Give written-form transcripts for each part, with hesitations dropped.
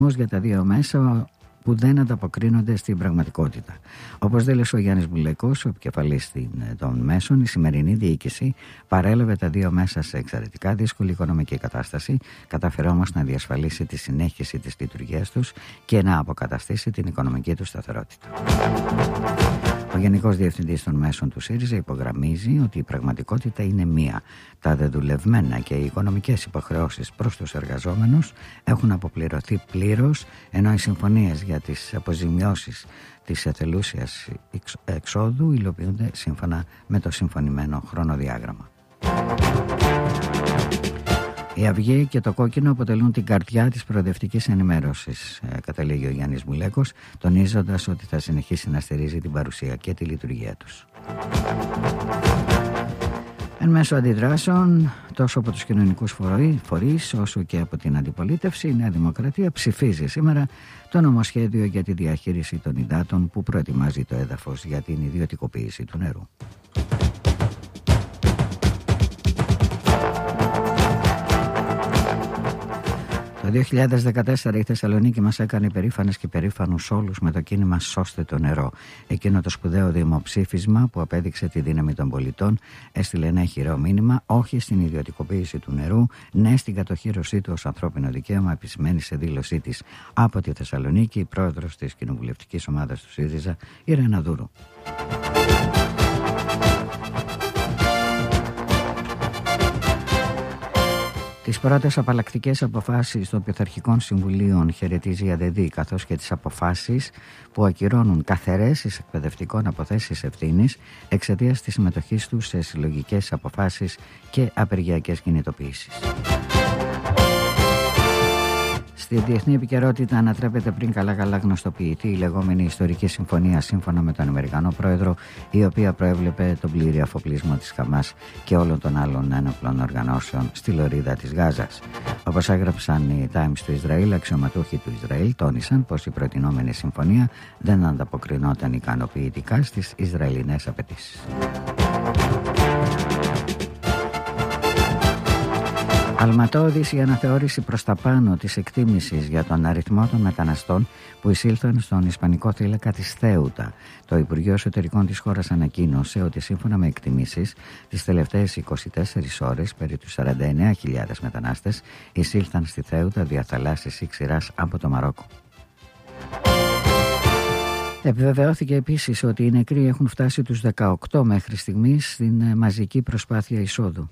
για τα δύο μέσα που δεν ανταποκρίνονται στην πραγματικότητα. Όπως δήλωσε ο Γιάννης Μπουλεκός, ο επικεφαλής των μέσων, η σημερινή διοίκηση παρέλαβε τα δύο μέσα σε εξαιρετικά δύσκολη οικονομική κατάσταση, κατάφερε όμως να διασφαλίσει τη συνέχιση της λειτουργίας τους και να αποκαταστήσει την οικονομική τους σταθερότητα. Ο Γενικός Διευθυντής των Μέσων του ΣΥΡΙΖΑ υπογραμμίζει ότι η πραγματικότητα είναι μία. Τα δεδουλευμένα και οι οικονομικές υποχρεώσεις προς τους εργαζόμενους έχουν αποπληρωθεί πλήρως, ενώ οι συμφωνίες για τις αποζημιώσεις της εθελούσιας εξόδου υλοποιούνται σύμφωνα με το συμφωνημένο χρονοδιάγραμμα. Η Αυγή και το Κόκκινο αποτελούν την καρδιά της προοδευτικής ενημέρωσης, καταλήγει ο Γιάννης Μπουλέκος, τονίζοντας ότι θα συνεχίσει να στηρίζει την παρουσία και τη λειτουργία τους. Εν μέσω αντιδράσεων, τόσο από τους κοινωνικούς φορείς όσο και από την αντιπολίτευση, η Νέα Δημοκρατία ψηφίζει σήμερα το νομοσχέδιο για τη διαχείριση των υδάτων που προετοιμάζει το έδαφος για την ιδιωτικοποίηση του νερού. Το 2014 η Θεσσαλονίκη μας έκανε περήφανες και περήφανους όλους με το κίνημα «Σώστε το νερό». Εκείνο το σπουδαίο δημοψήφισμα που απέδειξε τη δύναμη των πολιτών έστειλε ένα ηχηρό μήνυμα όχι στην ιδιωτικοποίηση του νερού, ναι στην κατοχύρωσή του ως ανθρώπινο δικαίωμα, επισημαίνει σε δήλωσή της από τη Θεσσαλονίκη η πρόεδρος της κοινοβουλευτικής ομάδας του ΣΥΡΙΖΑ, η Ρένα Δούρου. Τις πρώτες απαλλακτικές αποφάσεις των πειθαρχικών συμβουλίων χαιρετίζει η ΑΔΕΔΗ, καθώς και τις αποφάσεις που ακυρώνουν καθαιρέσεις εκπαιδευτικών από θέσεις ευθύνης εξαιτίας της συμμετοχής τους σε συλλογικές αποφάσεις και απεργιακές κινητοποιήσεις. Στη διεθνή επικαιρότητα ανατρέπεται πριν καλά γνωστοποιηθεί η λεγόμενη ιστορική συμφωνία σύμφωνα με τον Αμερικανό πρόεδρο, η οποία προέβλεπε τον πλήρη αφοπλισμό της Χαμάς και όλων των άλλων ένοπλων οργανώσεων στη λωρίδα της Γάζας. Όπως έγραψαν οι Times του Ισραήλ, αξιωματούχοι του Ισραήλ τόνισαν πως η προτινόμενη συμφωνία δεν ανταποκρινόταν ικανοποιητικά στις Ισραηλινές απαιτήσεις. Αλματώδης η αναθεώρηση προς τα πάνω της εκτίμησης για τον αριθμό των μεταναστών που εισήλθαν στον Ισπανικό θύλακα της Θέουτα. Το Υπουργείο Εσωτερικών της χώρας ανακοίνωσε ότι σύμφωνα με εκτιμήσεις τις τελευταίες 24 ώρες περί τους 49.000 μετανάστες εισήλθαν στη Θέουτα δια θαλάσσης ή ξηράς από το Μαρόκο. Επιβεβαιώθηκε επίσης ότι οι νεκροί έχουν φτάσει τους 18 μέχρι στιγμής στην μαζική προσπάθεια εισόδου.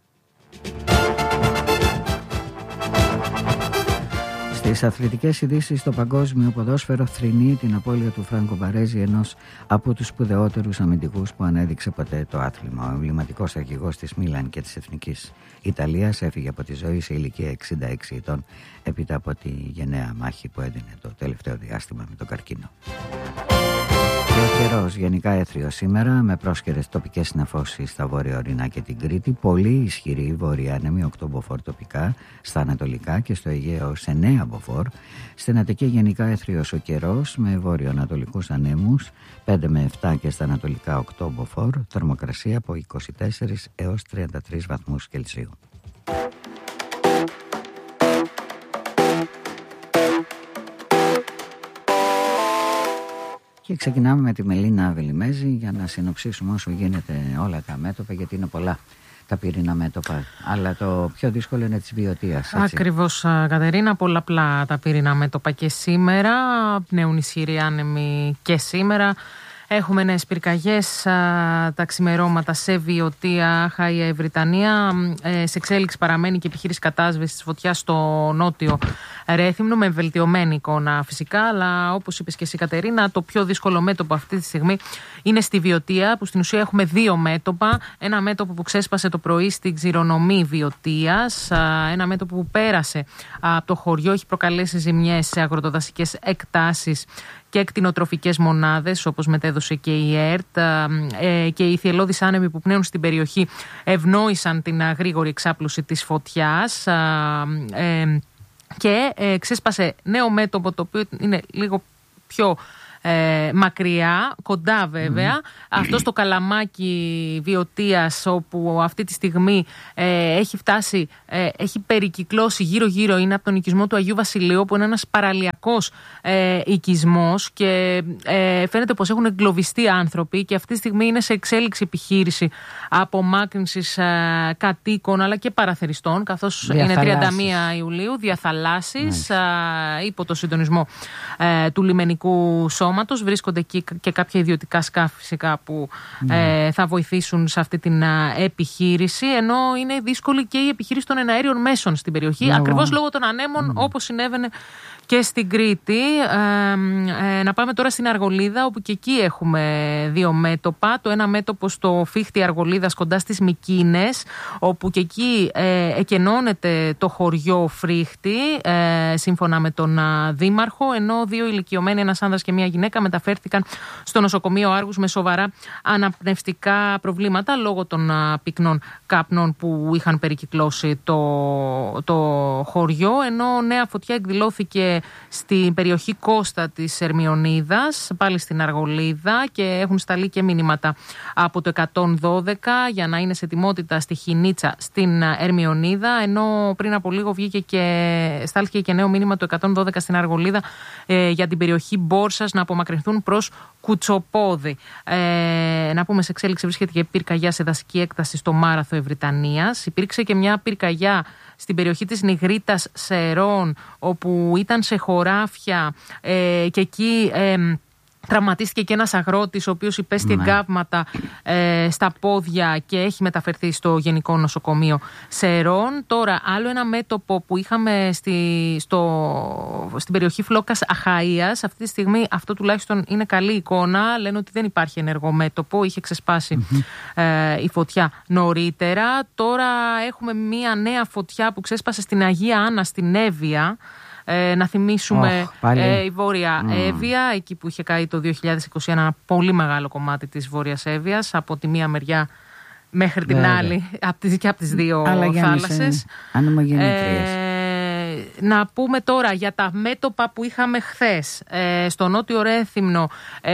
Στις αθλητικές ειδήσεις, το παγκόσμιο ποδόσφαιρο θρηνεί την απώλεια του Φράνκο Μπαρέζη, ενός από τους σπουδαιότερους αμυντικούς που ανέδειξε ποτέ το άθλημα. Ο εμβληματικός αρχηγός της Μίλαν και της Εθνικής Ιταλίας έφυγε από τη ζωή σε ηλικία 66 ετών έπειτα από τη γενναία μάχη που έδινε το τελευταίο διάστημα με τον καρκίνο. Και ο καιρός γενικά έθριος σήμερα, με πρόσκαιρες τοπικές συννεφώσεις στα βόρεια-ορεινά και την Κρήτη, πολύ ισχυρή βορειάνεμη 8 μποφόρ τοπικά, στα ανατολικά και στο Αιγαίο σε 9 μποφόρ. Στην Αττική γενικά έθριος ο καιρός, με βορειοανατολικούς ανέμους 5 με 7 και στα ανατολικά 8 μποφόρ, θερμοκρασία από 24 έως 33 βαθμούς Κελσίου. Και ξεκινάμε με τη Μελίνα Βελιμέζη για να συνοψίσουμε όσο γίνεται όλα τα μέτωπα, γιατί είναι πολλά τα πυρήνα μέτωπα, αλλά το πιο δύσκολο είναι της Βιωτίας. Ακριβώς, Κατερίνα, πολλαπλά τα πυρήνα μέτωπα και σήμερα, πνέουν ισχυροί άνεμοι και σήμερα. Έχουμε νέες πυρκαγιές τα ξημερώματα σε Βιωτία, Χάια, Ευρυτανία. Σε εξέλιξη παραμένει και επιχείρηση κατάσβεσης της φωτιάς στο νότιο Ρέθυμνο, με βελτιωμένη εικόνα φυσικά, αλλά όπως είπες και εσύ, Κατερίνα, το πιο δύσκολο μέτωπο αυτή τη στιγμή είναι στη Βιωτία, που στην ουσία έχουμε δύο μέτωπα. Ένα μέτωπο που ξέσπασε το πρωί στην Ξηρονομή Βιωτίας, ένα μέτωπο που πέρασε από το χωριό, έχει προκαλέσει ζημιές σε αγροτοδασικές εκτάσεις και κτηνοτροφικές μονάδες, όπως μετέδωσε και η ΕΡΤ, και οι θυελλώδεις άνεμοι που πνέουν στην περιοχή ευνόησαν την γρήγορη εξάπλωση της φωτιάς και ξέσπασε νέο μέτωπο, το οποίο είναι λίγο πιο μακριά, κοντά βέβαια. Αυτό στο Καλαμάκι Βιωτίας, όπου αυτή τη στιγμή έχει φτάσει, έχει περικυκλώσει γύρω-γύρω, είναι από τον οικισμό του Αγίου Βασιλείου, που είναι ένας παραλιακός οικισμός και φαίνεται πως έχουν εγκλωβιστεί άνθρωποι και αυτή τη στιγμή είναι σε εξέλιξη επιχείρηση απομάκρυνσης κατοίκων αλλά και παραθεριστών, καθώς είναι 31 Ιουλίου, διαθαλάσσεις υπό το συντονισμό του λιμενικού σώματος. Βρίσκονται εκεί και κάποια ιδιωτικά σκάφη φυσικά που θα βοηθήσουν σε αυτή την επιχείρηση, ενώ είναι δύσκολη και η επιχείρηση των εναέριων μέσων στην περιοχή, ακριβώς λόγω των ανέμων, όπως συνέβαινε και στην Κρήτη. Να πάμε τώρα στην Αργολίδα, όπου και εκεί έχουμε δύο μέτωπα. Το ένα μέτωπο στο Φίχτη Αργολίδας κοντά στις Μικίνες, όπου και εκεί εκενώνεται το χωριό Φρίχτη, σύμφωνα με τον Δήμαρχο, ενώ δύο ηλικιωμένοι, ένας άνδρας και μια γυναίκα, μεταφέρθηκαν στο νοσοκομείο Άργους με σοβαρά αναπνευστικά προβλήματα λόγω των πυκνών καπνών που είχαν περικυκλώσει το χωριό, ενώ νέα φωτιά εκδηλώθηκε στην περιοχή Κώστα της Ερμιονίδας, πάλι στην Αργολίδα, και έχουν σταλεί και μήνυματα από το 112 για να είναι σε ετοιμότητα στη Χινίτσα στην Ερμιονίδα, ενώ πριν από λίγο στάλθηκε και νέο μήνυμα το 112 στην Αργολίδα για την περιοχή Μπόρσας να απομακρυνθούν προς Κουτσοπόδι. Να πούμε, σε εξέλιξη βρίσκεται και πυρκαγιά σε δασική έκταση στο Μάραθο Ευρυτανίας. Υπήρξε και μια πυρκαγιά στην περιοχή της Νιγρίτας Σερών, όπου ήταν σε χωράφια και εκεί τραυματίστηκε και ένας αγρότης, ο οποίος υπέστη εγκάβματα στα πόδια και έχει μεταφερθεί στο Γενικό Νοσοκομείο Σερών. Τώρα, άλλο ένα μέτωπο που είχαμε στην περιοχή Φλόκας Αχαΐας. Αυτή τη στιγμή αυτό τουλάχιστον είναι καλή εικόνα. Λένε ότι δεν υπάρχει ενεργό μέτωπο. Είχε ξεσπάσει η φωτιά νωρίτερα. Τώρα έχουμε μία νέα φωτιά που ξέσπασε στην Αγία Άννα στην Εύβοια. Να θυμίσουμε η Βόρεια Εύβοια, εκεί που είχε καεί το 2021 ένα πολύ μεγάλο κομμάτι της Βόρειας Εύβοιας, από τη μία μεριά μέχρι την άλλη, και από τις δύο θάλασσες. Να πούμε τώρα για τα μέτωπα που είχαμε χθες. Στο Νότιο Ρέθυμνο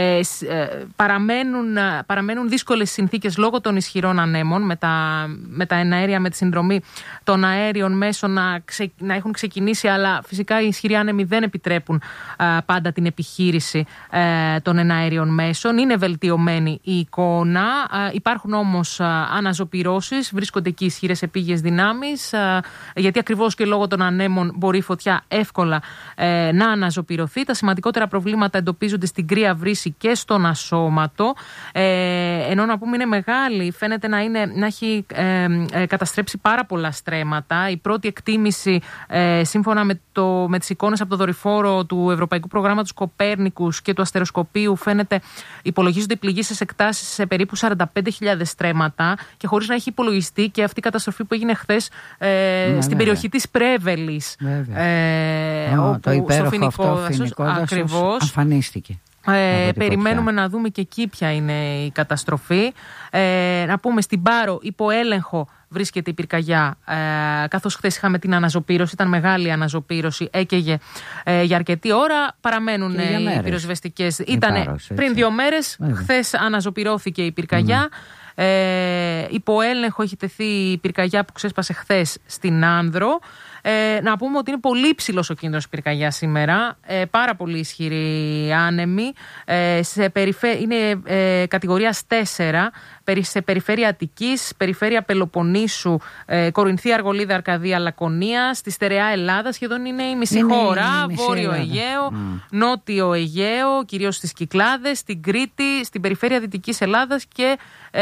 παραμένουν δύσκολες συνθήκες λόγω των ισχυρών ανέμων, με τα εναέρια, με τη συνδρομή των αέριων μέσων να έχουν ξεκινήσει, αλλά φυσικά οι ισχυροί άνεμοι δεν επιτρέπουν πάντα την επιχείρηση των εναέριων μέσων. Είναι βελτιωμένη η εικόνα, υπάρχουν όμως αναζωπυρώσεις, βρίσκονται εκεί ισχυρές επίγειες δυνάμεις, γιατί ακριβώς και λόγω των ανέμων μπορεί η φωτιά εύκολα να αναζωπυρωθεί. Τα σημαντικότερα προβλήματα εντοπίζονται στην Κρύα Βρύση και στον Ασώματο, ενώ να πούμε είναι μεγάλη, φαίνεται να έχει καταστρέψει πάρα πολλά στρέμματα. Η πρώτη εκτίμηση, σύμφωνα με τις εικόνες από το δορυφόρο του Ευρωπαϊκού Προγράμματος Κοπέρνικους και του Αστεροσκοπείου, υπολογίζονται οι πληγήσεις εκτάσεις σε περίπου 45.000 στρέμματα, και χωρίς να έχει υπολογιστεί και αυτή η καταστροφή που έγινε χθες στην περιοχή της Πρέβελης, το υπέροχο αυτό φοινικό δάσος αφανίστηκε. Περιμένουμε να δούμε και εκεί ποια είναι η καταστροφή. Να πούμε, στην Πάρο υπό έλεγχο βρίσκεται η πυρκαγιά, καθώς χθες είχαμε την αναζωπήρωση, ήταν μεγάλη αναζωπήρωση, έκαιγε για αρκετή ώρα. Παραμένουν οι πυροσβεστικές. Ήταν πριν 2 μέρες, χθες αναζωπυρώθηκε η πυρκαγιά. Υπό έλεγχο έχει τεθεί η πυρκαγιά που ξέσπασε χθες στην Άνδρο. Να πούμε ότι είναι πολύ ψηλός ο κίνδυνος πυρκαγιά σήμερα, πάρα πολύ ισχυρή άνεμη, είναι κατηγορίας 4, σε περιφέρεια Αττικής, περιφέρεια Πελοποννήσου, Κορινθία, Αργολίδα, Αρκαδία, Λακωνία, στη στερεά Ελλάδα σχεδόν είναι η μισή χώρα, Βόρειο Αιγαίο, Νότιο Αιγαίο, κυρίως στις Κυκλάδες, στην Κρήτη, στην περιφέρεια Δυτικής Ελλάδας και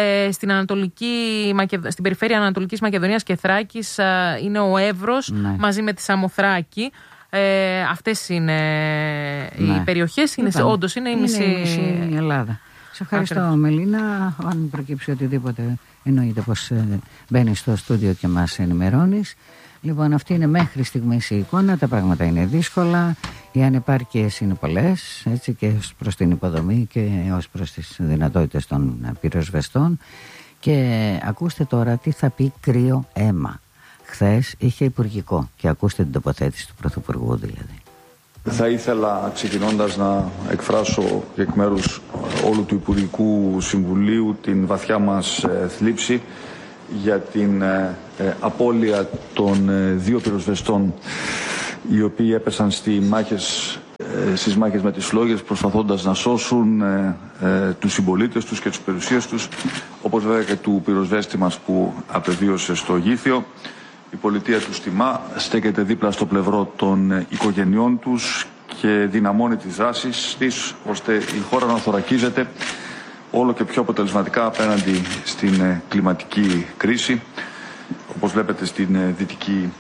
στην περιφέρεια Ανατολικής Μακεδονίας και Θράκης είναι ο Εύρος, μαζί με τη Σαμοθράκη. Αυτές είναι οι περιοχές, όντως είναι η μισή Ελλάδα. Σε ευχαριστώ, Μελίνα. Αν προκύψει οτιδήποτε, εννοείται πως μπαίνεις στο στούντιο και μας ενημερώνεις. Λοιπόν, αυτή είναι μέχρι στιγμής η εικόνα. Τα πράγματα είναι δύσκολα. Οι ανεπάρκειες είναι πολλές, έτσι, και ως προς την υποδομή και ως προς τις δυνατότητες των πυροσβεστών. Και ακούστε τώρα τι θα πει κρύο αίμα. Χθες είχε υπουργικό, και ακούστε την τοποθέτηση του Πρωθυπουργού δηλαδή. Θα ήθελα ξεκινώντας να εκφράσω εκ μέρους όλου του Υπουργικού Συμβουλίου την βαθιά μας θλίψη για την απώλεια των 2 πυροσβεστών οι οποίοι έπεσαν στις μάχες με τις φλόγες προσπαθώντας να σώσουν τους συμπολίτες τους και τις περιουσίες τους, όπως βέβαια και του πυροσβέστη μας που απεβίωσε στο Γήθιο. Η πολιτεία τους τιμά, στέκεται δίπλα στο πλευρό των οικογενειών τους και δυναμώνει τις δράσεις της ώστε η χώρα να θωρακίζεται όλο και πιο αποτελεσματικά απέναντι στην κλιματική κρίση. Όπως βλέπετε στην Δυτική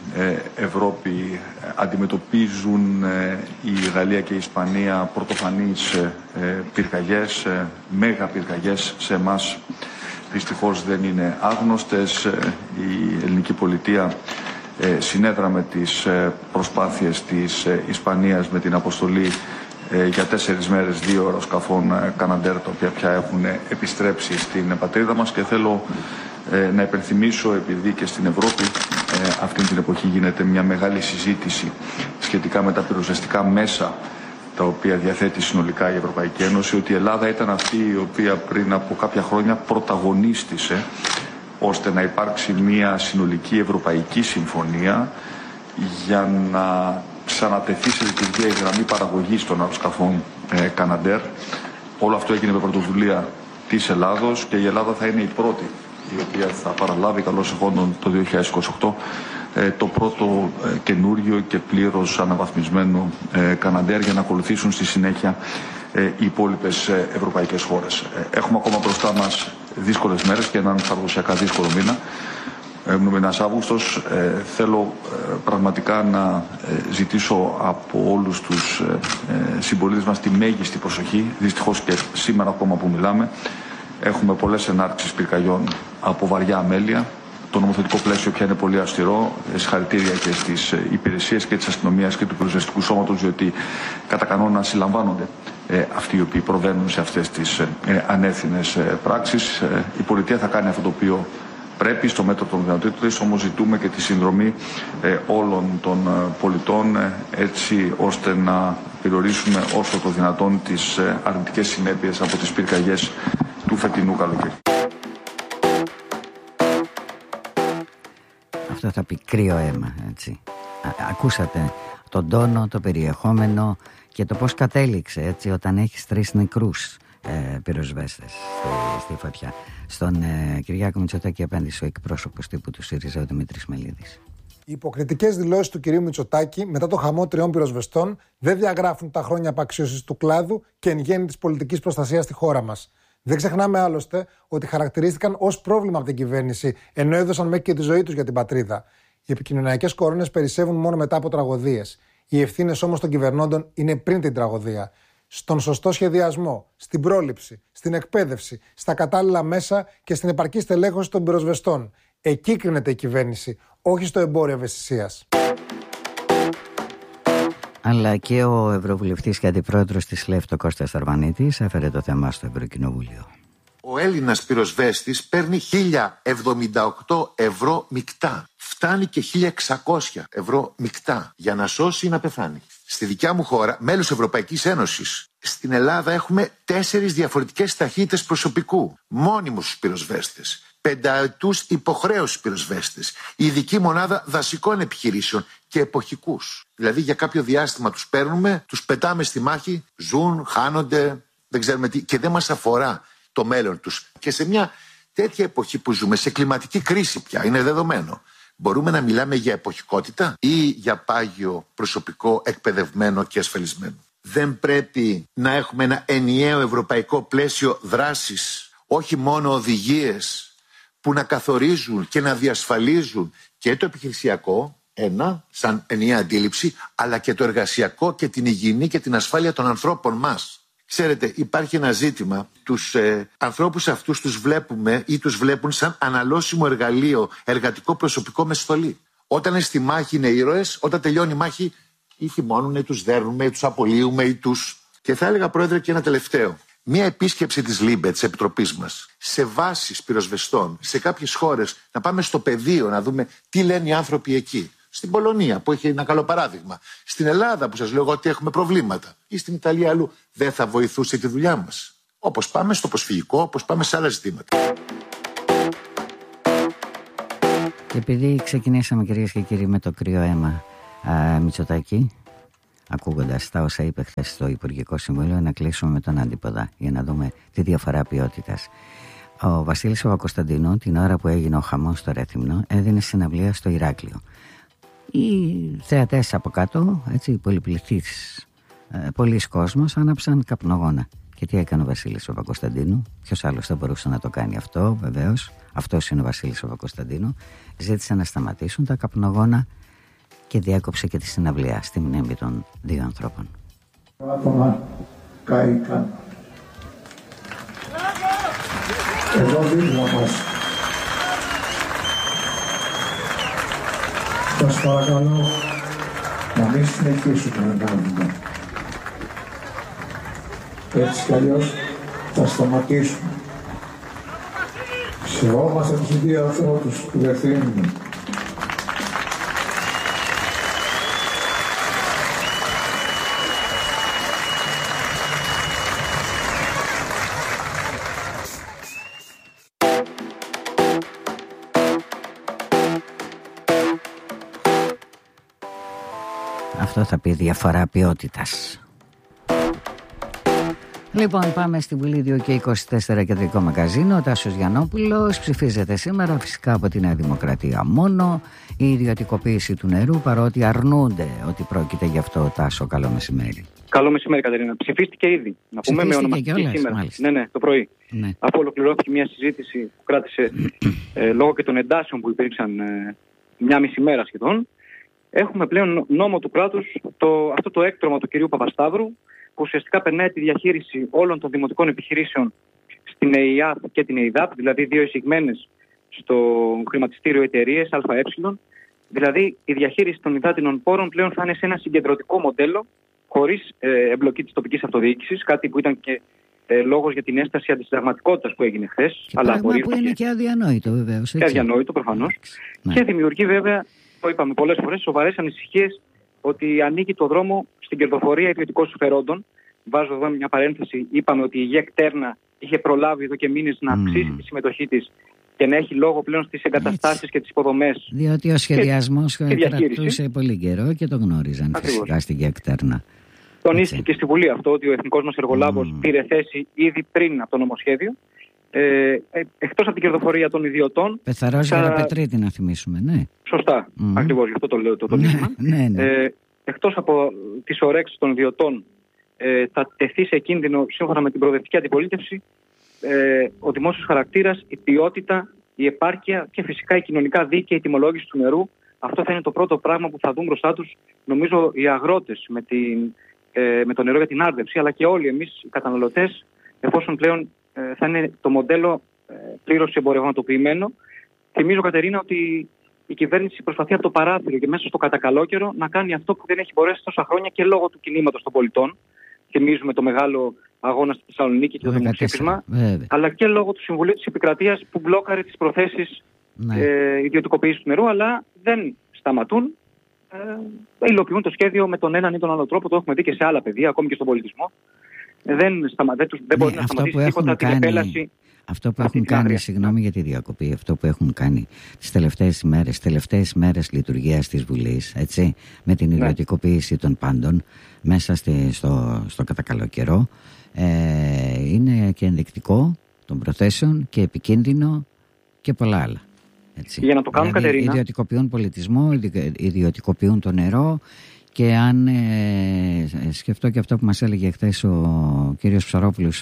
Ευρώπη αντιμετωπίζουν η Γαλλία και η Ισπανία πρωτοφανείς πυρκαγιές, μέγα πυρκαγιές. Σε εμάς δυστυχώς δεν είναι άγνωστες. Η ελληνική πολιτεία συνέδραμε τις προσπάθειες της Ισπανίας με την αποστολή για 4 μέρες 2 αεροσκαφών Καναντέρ, τα οποία πια έχουν επιστρέψει στην πατρίδα μας, και θέλω να υπενθυμίσω, επειδή και στην Ευρώπη αυτή την εποχή γίνεται μια μεγάλη συζήτηση σχετικά με τα πυροσβεστικά μέσα τα οποία διαθέτει συνολικά η Ευρωπαϊκή Ένωση, ότι η Ελλάδα ήταν αυτή η οποία πριν από κάποια χρόνια πρωταγωνίστησε ώστε να υπάρξει μια συνολική ευρωπαϊκή συμφωνία για να ξανατεθεί σε λειτουργία η γραμμή παραγωγής των αεροσκαφών Καναντέρ. Όλο αυτό έγινε με πρωτοβουλία της Ελλάδος και η Ελλάδα θα είναι η πρώτη η οποία θα παραλάβει καλώς εχόντων το 2028 το πρώτο καινούριο και πλήρως αναβαθμισμένο Καναντέρ, για να ακολουθήσουν στη συνέχεια οι υπόλοιπες ευρωπαϊκές χώρες. Έχουμε ακόμα μπροστά μας δύσκολες μέρες και έναν παραδοσιακά δύσκολο μήνα. Ο μήνας Αύγουστος. Θέλω πραγματικά να ζητήσω από όλους τους συμπολίτες μας τη μέγιστη προσοχή. Δυστυχώς και σήμερα ακόμα που μιλάμε έχουμε πολλές ενάρξεις πυρκαγιών από βαριά αμέλεια. Το νομοθετικό πλαίσιο πια είναι πολύ αυστηρό. Συγχαρητήρια και στις υπηρεσίες και της αστυνομίας και του πυροσβεστικού σώματος, διότι κατά κανόνα συλλαμβάνονται αυτοί οι οποίοι προβαίνουν σε αυτές τις ανεύθυνες πράξεις. Η πολιτεία θα κάνει αυτό το οποίο πρέπει στο μέτρο των δυνατοτήτων της, όμως ζητούμε και τη συνδρομή όλων των πολιτών, έτσι ώστε να περιορίσουμε όσο το δυνατόν τις αρνητικές συνέπειες από τις πυρκαγιές του φετινού καλοκαίρι. Αυτό θα πει κρύο αίμα, έτσι. Ακούσατε τον τόνο, το περιεχόμενο και το πώς κατέληξε, έτσι, όταν έχεις 3 νεκρούς πυροσβέστες στη φωτιά. Στον Κυριάκο Μητσοτάκη απέντησε ο εκπρόσωπος τύπου του ΣΥΡΙΖΑ, ο Δημήτρης Μελίδης. Οι υποκριτικές δηλώσεις του κυρίου Μητσοτάκη μετά το χαμό 3 πυροσβεστών δεν διαγράφουν τα χρόνια απαξίωσης του κλάδου και εν γέννη της πολιτικής προστασίας στη χώρα μας. Δεν ξεχνάμε άλλωστε ότι χαρακτηρίστηκαν ως πρόβλημα από την κυβέρνηση, ενώ έδωσαν μέχρι και τη ζωή τους για την πατρίδα. Οι επικοινωνιακές κορώνες περισσεύουν μόνο μετά από τραγωδίες. Οι ευθύνες όμως των κυβερνώντων είναι πριν την τραγωδία. Στον σωστό σχεδιασμό, στην πρόληψη, στην εκπαίδευση, στα κατάλληλα μέσα και στην επαρκή στελέχωση των πυροσβεστών. Εκεί κρίνεται η κυβέρνηση, όχι στο εμπόριο ευαισθησίας. Αλλά και ο Ευρωβουλευτής και Αντιπρόεδρος της ΛΕΦΤ, Κώστας Αρβανίτης, έφερε το θέμα στο Ευρωκοινοβούλιο. Ο Έλληνας πυροσβέστης παίρνει 1.078 ευρώ μεικτά. Φτάνει και 1.600 ευρώ μεικτά για να σώσει ή να πεθάνει. Στη δικιά μου χώρα, μέλος Ευρωπαϊκής Ένωσης, στην Ελλάδα έχουμε 4 διαφορετικές ταχύτητες προσωπικού. Μόνιμους πυροσβέστες, 5ετούς υποχρέωση πυροσβέστες, ειδική μονάδα δασικών επιχειρήσεων και εποχικούς. Δηλαδή για κάποιο διάστημα τους παίρνουμε, τους πετάμε στη μάχη, ζουν, χάνονται, δεν ξέρουμε τι, και δεν μας αφορά το μέλλον τους. Και σε μια τέτοια εποχή που ζούμε, σε κλιματική κρίση πια, είναι δεδομένο. Μπορούμε να μιλάμε για εποχικότητα ή για πάγιο προσωπικό εκπαιδευμένο και ασφαλισμένο. Δεν πρέπει να έχουμε ένα ενιαίο ευρωπαϊκό πλαίσιο δράσης, όχι μόνο οδηγίες που να καθορίζουν και να διασφαλίζουν και το επιχειρησιακό, σαν ενιαία αντίληψη, αλλά και το εργασιακό και την υγιεινή και την ασφάλεια των ανθρώπων μας. Ξέρετε, υπάρχει ένα ζήτημα. Τους ανθρώπους αυτούς τους βλέπουμε ή τους βλέπουν σαν αναλώσιμο εργαλείο, εργατικό προσωπικό με στολή. Όταν είναι στη μάχη είναι ήρωες, όταν τελειώνει η μάχη ή θυμώνουν ή τους δέρνουμε ή τους απολύουμε ή τους... Και θα έλεγα, Πρόεδρε, και ένα τελευταίο. Μία επίσκεψη της ΛΥΜΠΕ, της Επιτροπής μας, σε βάσεις πυροσβεστών, σε κάποιες χώρες, να πάμε στο πεδίο, να δούμε τι λένε οι άνθρωποι εκεί. Στην Πολωνία που έχει ένα καλό παράδειγμα. Στην Ελλάδα που σας λέω ότι έχουμε προβλήματα. Ή στην Ιταλία αλλού. Δεν θα βοηθούσε τη δουλειά μας. Όπως πάμε στο προσφυγικό, όπως πάμε σε άλλα ζητήματα. Και επειδή ξεκινήσαμε, κυρίες και κύριοι, με το κρύο αίμα Μητσοτάκη, ακούγοντας τα όσα είπε χθες στο Υπουργικό Συμβούλιο, να κλείσουμε με τον αντίποδα για να δούμε τη διαφορά ποιότητας. Ο Βασίλης Παπακοσταντίνου, την ώρα που έγινε ο χαμός στο Ρέθυμνο, έδινε συναυλία στο Ηράκλειο. Οι θεατές από κάτω, έτσι, πολυπληθείς, πολλοί κόσμος, άναψαν καπνογόνα. Και τι έκανε ο Βασίλης Παπακοσταντίνου? Ποιος άλλος θα μπορούσε να το κάνει αυτό? Βεβαίως, αυτός είναι ο Βασίλης Παπακοσταντίνου. Ζήτησε να σταματήσουν τα καπνογόνα και διέκοψε και τη συναυλία στη μνήμη των δύο ανθρώπων. Άτομα κάηκαν. Εδώ δίπλα μας. Σας παρακαλώ να μην συνεχίσουμε να κάνουμε. Έτσι κι αλλιώς θα σταματήσουμε. Σεβόμαστε τους δύο ανθρώπους που δεχθήνουμε. Αυτό θα πει διαφορά ποιότητας. Λοιπόν, πάμε στη Βουλή 2 και 24 κεντρικό μαγαζίνο. Ο Τάσος Γιαννόπουλος ψηφίζεται σήμερα, φυσικά από τη Νέα Δημοκρατία μόνο, η ιδιωτικοποίηση του νερού, παρότι αρνούνται ότι πρόκειται γι' αυτό. Τάσο, καλό μεσημέρι. Καλό μεσημέρι, Κατερίνα. Ψηφίστηκε ήδη. Να πούμε με ονομαστική σήμερα. Μάλιστα. Ναι, το πρωί. Ναι. Αφού ολοκληρώθηκε μια συζήτηση που κράτησε λόγω και των εντάσεων που υπήρξαν μια μισή μέρα σχεδόν. Έχουμε πλέον νόμο του κράτους, αυτό το έκτρωμα του κυρίου Παπασταύρου, που ουσιαστικά περνάει τη διαχείριση όλων των δημοτικών επιχειρήσεων στην ΕΙΑΠ και την ΕΙΔΑΠ, δηλαδή δύο εισηγμένες στο χρηματιστήριο εταιρείες ΑΕ. Δηλαδή η διαχείριση των υδάτινων πόρων πλέον θα είναι σε ένα συγκεντρωτικό μοντέλο, χωρίς εμπλοκή της τοπικής αυτοδιοίκησης, κάτι που ήταν και λόγος για την έσταση αντισυνταγματικότητας που έγινε χθες. Αλλά που είναι και αδιανόητο βεβαίως. Και αδιανόητο προφανώς. Ναι. Και δημιουργεί βέβαια, το είπαμε πολλές φορές, σοβαρές ανησυχίες ότι ανοίγει το δρόμο στην κερδοφορία ιδιωτικών συμφερόντων. Βάζω εδώ μια παρένθεση. Είπαμε ότι η ΓΕΚ Τέρνα είχε προλάβει εδώ και μήνες να αυξήσει τη συμμετοχή της και να έχει λόγο πλέον στις εγκαταστάσεις και τις υποδομές. Διότι ο σχεδιασμός κρατούσε πολύ καιρό και το γνώριζαν φυσικά στην ΓΕΚ Τέρνα. Τονίστηκε και στη Βουλή αυτό, ότι ο εθνικός μας εργολάβος πήρε θέση ήδη πριν από το νομοσχέδιο. Εκτός από την κερδοφορία των ιδιωτών. Πεθαρός Γεραπετρίτη, να θυμίσουμε, ναι. Σωστά, ακριβώς, γι' αυτό το λέω. Ναι. Εκτός από τις ορέξεις των ιδιωτών, θα τεθεί σε κίνδυνο, σύμφωνα με την προοδευτική αντιπολίτευση, ο δημόσιος χαρακτήρας, η ποιότητα, η επάρκεια και φυσικά η κοινωνικά δίκαιη τιμολόγηση του νερού. Αυτό θα είναι το πρώτο πράγμα που θα δουν μπροστά τους, νομίζω, οι αγρότες με το νερό για την άρδευση, αλλά και όλοι εμείς οι καταναλωτές, εφόσον πλέον θα είναι το μοντέλο πλήρως εμπορευματοποιημένο. Θυμίζω, Κατερίνα, ότι η κυβέρνηση προσπαθεί από το παράθυρο και μέσα στο κατακαλόκαιρο να κάνει αυτό που δεν έχει μπορέσει τόσα χρόνια και λόγω του κινήματος των πολιτών. Θυμίζουμε το μεγάλο αγώνα στη Θεσσαλονίκη και το δημοψήφισμα, αλλά και λόγω του Συμβουλίου της Επικρατείας που μπλόκαρε τις προθέσεις ιδιωτικοποίησης του νερού, αλλά δεν σταματούν. Υλοποιούν το σχέδιο με τον έναν ή τον άλλο τρόπο. Το έχουμε δει και σε άλλα πεδία, ακόμη και στον πολιτισμό. Δεν μπορεί να σταματήσει τίποτα την επέλαση. Αυτό που έχουν κάνει, συγγνώμη για τη διακοπή, αυτό που έχουν κάνει τις τελευταίες μέρες λειτουργίας της Βουλής, έτσι, με την ιδιωτικοποίηση των πάντων μέσα στο κατακαλό καιρό, είναι και ενδεικτικό των προθέσεων και επικίνδυνο και πολλά άλλα. Έτσι. Για να το κάνουν, δηλαδή, Κατερίνα. Ιδιωτικοποιούν πολιτισμό, ιδιωτικοποιούν το νερό. Και αν σκεφτώ και αυτό που μας έλεγε χθες ο κύριος Ψαρόπουλος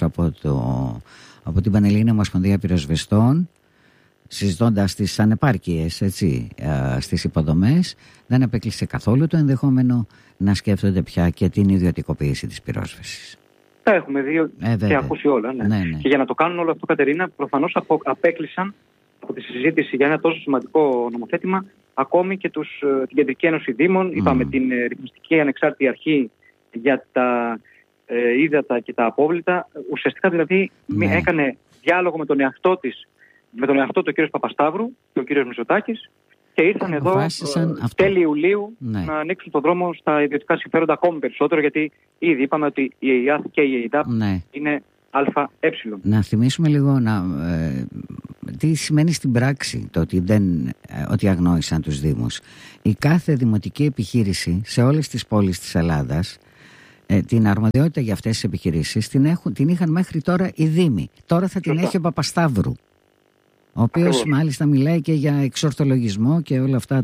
από την Πανελλήνια Ομοσπονδία Πυροσβεστών, συζητώντας τις ανεπάρκειες, έτσι, στις υποδομές, δεν απέκλεισε καθόλου το ενδεχόμενο να σκέφτονται πια και την ιδιωτικοποίηση της πυρόσβεσης. Τα έχουμε δει και ακούσει όλα. Ναι. Ναι. Και για να το κάνουν όλο αυτό, Κατερίνα, προφανώς απέκλεισαν από τη συζήτηση για ένα τόσο σημαντικό νομοθέτημα ακόμη και την Κεντρική Ένωση Δήμων, είπαμε την Ρυθμιστική Ανεξάρτητη Αρχή για τα ύδατα και τα απόβλητα. Ουσιαστικά δηλαδή έκανε διάλογο με τον εαυτό του ο κύριος Παπασταύρου και ο κύριος Μητσοτάκης και ήρθαν εδώ τέλη Ιουλίου να ανοίξουν τον δρόμο στα ιδιωτικά συμφέροντα ακόμη περισσότερο, γιατί ήδη είπαμε ότι η ΕΙΑΘ και η ΕΙΔΑΠ είναι ΑΕ. Να θυμίσουμε λίγο τι σημαίνει στην πράξη το ότι αγνόησαν τους Δήμους. Η κάθε δημοτική επιχείρηση σε όλες τις πόλεις της Ελλάδας, την αρμοδιότητα για αυτές τις επιχειρήσεις την είχαν μέχρι τώρα οι Δήμοι. Τώρα θα την έχει ο Παπασταύρου, ο οποίος μάλιστα μιλάει και για εξορθολογισμό και όλα αυτά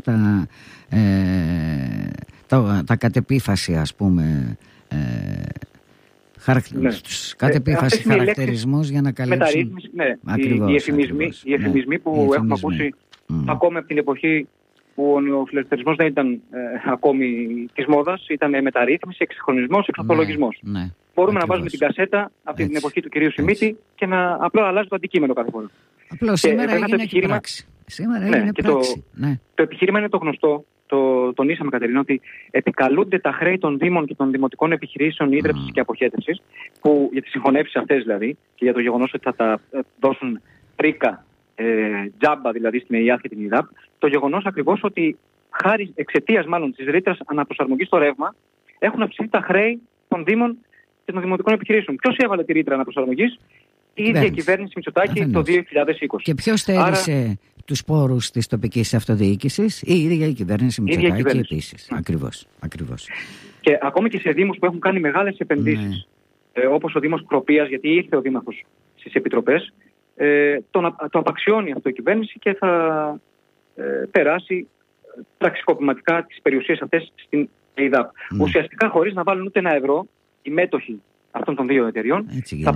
τα κατεπίφαση, ας πούμε, κατ' επίφαση χαρακτηρισμούς για να καλύψουν. Οι εφημισμοί που έχουμε ακούσει ακόμη από την εποχή που ο φιλελευθερισμός δεν ήταν ακόμη της μόδας, ήταν μεταρρύθμιση, εξυγχρονισμός, εξορθολογισμός. Μπορούμε να βάζουμε την κασέτα από την εποχή του κυρίου Σιμίτη και να απλά αλλάζει το αντικείμενο κάθε φορά. Απλώς σήμερα έγινε και πράξη. Το επιχείρημα είναι το γνωστό. Το τονίσαμε, Κατερίνα, ότι επικαλούνται τα χρέη των Δήμων και των δημοτικών επιχειρήσεων ίδρυψης και αποχέτευσης, για τις συγχωνεύσεις αυτές δηλαδή, και για το γεγονός ότι θα τα δώσουν πρίκα, τζάμπα δηλαδή στην ΕΙΑΘ και την ΕΙΔΑΠ, το γεγονός ακριβώς ότι εξαιτίας μάλλον της ρήτρας αναπροσαρμογής στο ρεύμα έχουν αυξηθεί τα χρέη των Δήμων και των δημοτικών επιχειρήσεων. Ποιος έβαλε τη ρήτρα αναπροσαρμογής? Η ίδια κυβέρνηση Μητσοτάκη το 2020. Και ποιος στέρισε τους πόρους της τοπικής αυτοδιοίκησης? Η ίδια η κυβέρνηση Μητσοτάκη επίσης. Ακριβώς. Και ακόμη και σε δήμους που έχουν κάνει μεγάλες επενδύσεις, όπως ο Δήμος Κροπίας, γιατί ήρθε ο Δήμαρχος στις επιτροπές, το απαξιώνει αυτό η κυβέρνηση και θα περάσει πραξικοπηματικά τις περιουσίες αυτές στην ΕΙΔΑΠ. Ουσιαστικά χωρίς να βάλουν ούτε ένα ευρώ, οι μέτοχοι αυτών των δύο εταιριών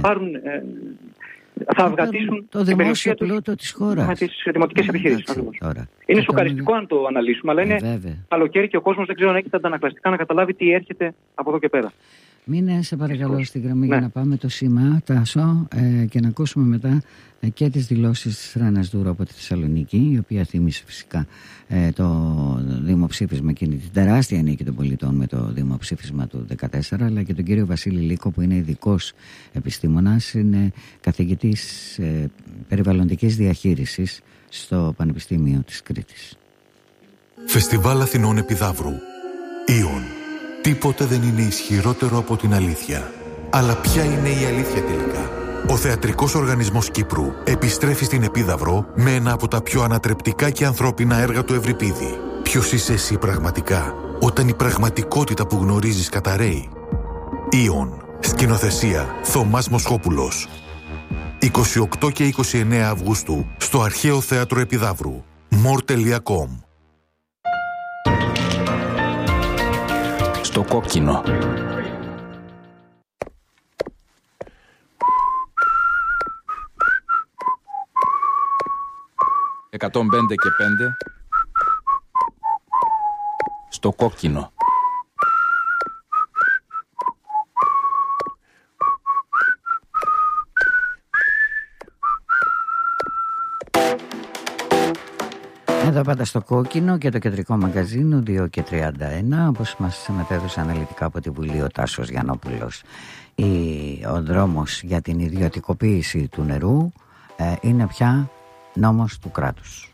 θα αυγατήσουν το δημόσιο πλούτο της χώρας με τις δημοτικές επιχειρήσεις. Είναι σοκαριστικό αν το αναλύσουμε, αλλά είναι καλοκαίρι και ο κόσμος δεν ξέρω αν έχει τα αντανακλαστικά να καταλάβει τι έρχεται από εδώ και πέρα. Μείνε σε παρακαλώ στη γραμμή για να πάμε το σήμα, Τάσο, και να ακούσουμε μετά και τις δηλώσεις της Ράνας Δούρου από τη Θεσσαλονίκη, η οποία θύμισε φυσικά το δημοψήφισμα, εκείνη την τεράστια νίκη των πολιτών με το δημοψήφισμα του 2014, αλλά και τον κύριο Βασίλη Λύκο, που είναι ειδικός επιστήμονας, είναι καθηγητής περιβαλλοντικής διαχείρισης στο Πανεπιστήμιο της Κρήτης. Φεστιβάλ Αθηνών Επιδαύρου. Ήον. Τίποτε δεν είναι ισχυρότερο από την αλήθεια. Αλλά ποια είναι η αλήθεια τελικά? Ο Θεατρικός Οργανισμός Κύπρου επιστρέφει στην Επίδαυρο με ένα από τα πιο ανατρεπτικά και ανθρώπινα έργα του Ευρυπίδη. Ποιος είσαι εσύ πραγματικά, όταν η πραγματικότητα που γνωρίζεις καταραίει? Ήον. Σκηνοθεσία Θωμάς Μοσχόπουλος. 28 και 29 Αυγούστου στο Αρχαίο Θέατρο Επιδαύρου. more.com. Στο κόκκινο. «105 και 5» στο κόκκινο. Εδώ πάντα στο κόκκινο και το κεντρικό μαγκαζίνο 2 και 31, όπως μας μετέδωσε αναλυτικά από τη Βουλή ο Τάσος Γιαννόπουλος. Ο δρόμος για την ιδιωτικοποίηση του νερού είναι πια νόμος του κράτους.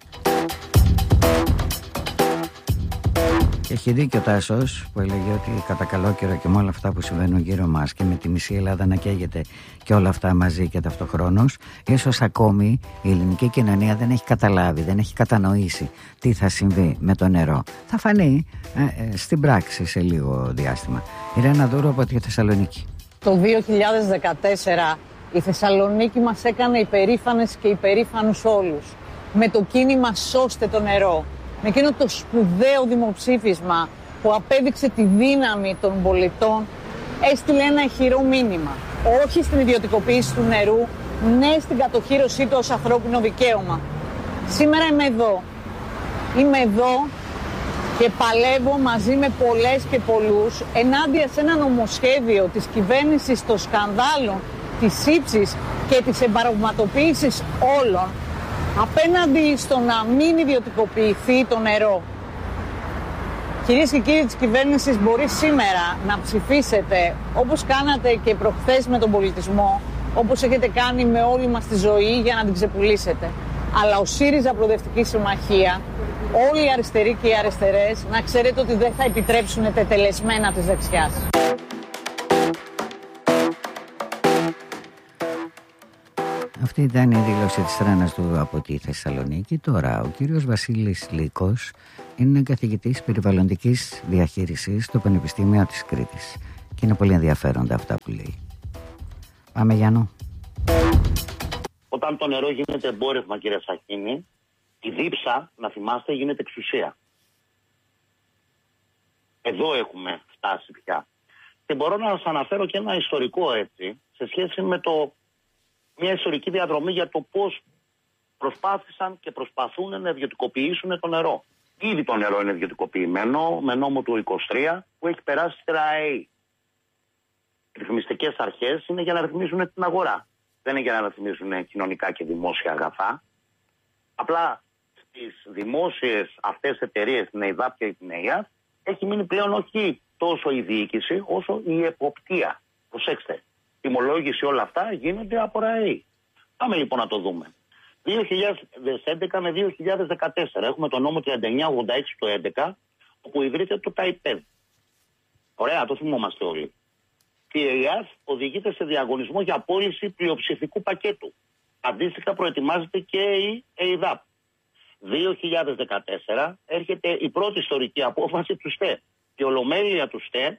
Και έχει δίκιο ο Τάσος που έλεγε ότι κατά καλό καιρό και με όλα αυτά που συμβαίνουν γύρω μας και με τη μισή Ελλάδα να καίγεται και όλα αυτά μαζί και ταυτοχρόνως, ίσως ακόμη η ελληνική κοινωνία δεν έχει καταλάβει, δεν έχει κατανοήσει τι θα συμβεί με το νερό. Θα φανεί στην πράξη σε λίγο διάστημα. Η Ρένα Δούρου από τη Θεσσαλονίκη. Το 2014 η Θεσσαλονίκη μας έκανε υπερήφανες και υπερήφανους όλους. Με το κίνημα «Σώστε το νερό». Με εκείνο το σπουδαίο δημοψήφισμα που απέδειξε τη δύναμη των πολιτών, έστειλε ένα ηχηρό μήνυμα. Όχι στην ιδιωτικοποίηση του νερού, ναι στην κατοχύρωσή του ως ανθρώπινο δικαίωμα. Σήμερα είμαι εδώ. Είμαι εδώ και παλεύω μαζί με πολλές και πολλούς ενάντια σε ένα νομοσχέδιο της κυβέρνησης των σκανδάλων, της ύψης και της εμπαραγματοποίησης όλων, απέναντι στο να μην ιδιωτικοποιηθεί το νερό. Κυρίες και κύριοι της κυβέρνησης, μπορεί σήμερα να ψηφίσετε όπως κάνατε και προχθές με τον πολιτισμό, όπως έχετε κάνει με όλη μας τη ζωή για να την ξεπουλήσετε. Αλλά ο ΣΥΡΙΖΑ Προοδευτική Συμμαχία, όλοι οι αριστεροί και οι αριστερές να ξέρετε ότι δεν θα επιτρέψουν τετελεσμένα της δεξιάς. Αυτή ήταν η δήλωση της τρένας του από τη Θεσσαλονίκη. Τώρα ο κύριος Βασίλης Λύκος είναι καθηγητής περιβαλλοντικής διαχείρισης στο Πανεπιστήμιο της Κρήτης και είναι πολύ ενδιαφέροντα αυτά που λέει. Πάμε, Γιάννο. Όταν το νερό γίνεται εμπόρευμα, κύριε Σαχίνη, η δίψα, να θυμάστε, γίνεται εξουσία. Εδώ έχουμε φτάσει πια. Και μπορώ να σας αναφέρω και ένα ιστορικό έτσι, σε σχέση με μια ιστορική διαδρομή για το πώς προσπάθησαν και προσπαθούν να ιδιωτικοποιήσουν το νερό. Ήδη το νερό είναι ιδιωτικοποιημένο με νόμο του 23 που έχει περάσει στη ΡΑΕΗ. Οι ρυθμιστικές αρχές είναι για να ρυθμίσουν την αγορά. Δεν είναι για να ρυθμίσουν κοινωνικά και δημόσια αγαθά. Απλά στις δημόσιες αυτές εταιρείες, την ΕΙΔΑΠ και την ΕΙΑΦ, έχει μείνει πλέον όχι τόσο η διοίκηση όσο η εποπτεία. Προσέξτε. Τιμολόγηση, όλα αυτά γίνονται από ΡΑΕΗ. Πάμε λοιπόν να το δούμε. 2011 με 2014 έχουμε το νόμο 3986 του 2011, όπου ιδρύεται το ΤΑΙΠΕΔ. Ωραία, το θυμόμαστε όλοι. Η ΕΙΑΦ οδηγείται σε διαγωνισμό για πώληση πλειοψηφικού πακέτου. Αντίστοιχα προετοιμάζεται και η ΕΙΔΑΠ. 2014 έρχεται η πρώτη ιστορική απόφαση του ΣΤΕ. Η ολομέλεια του ΣΤΕ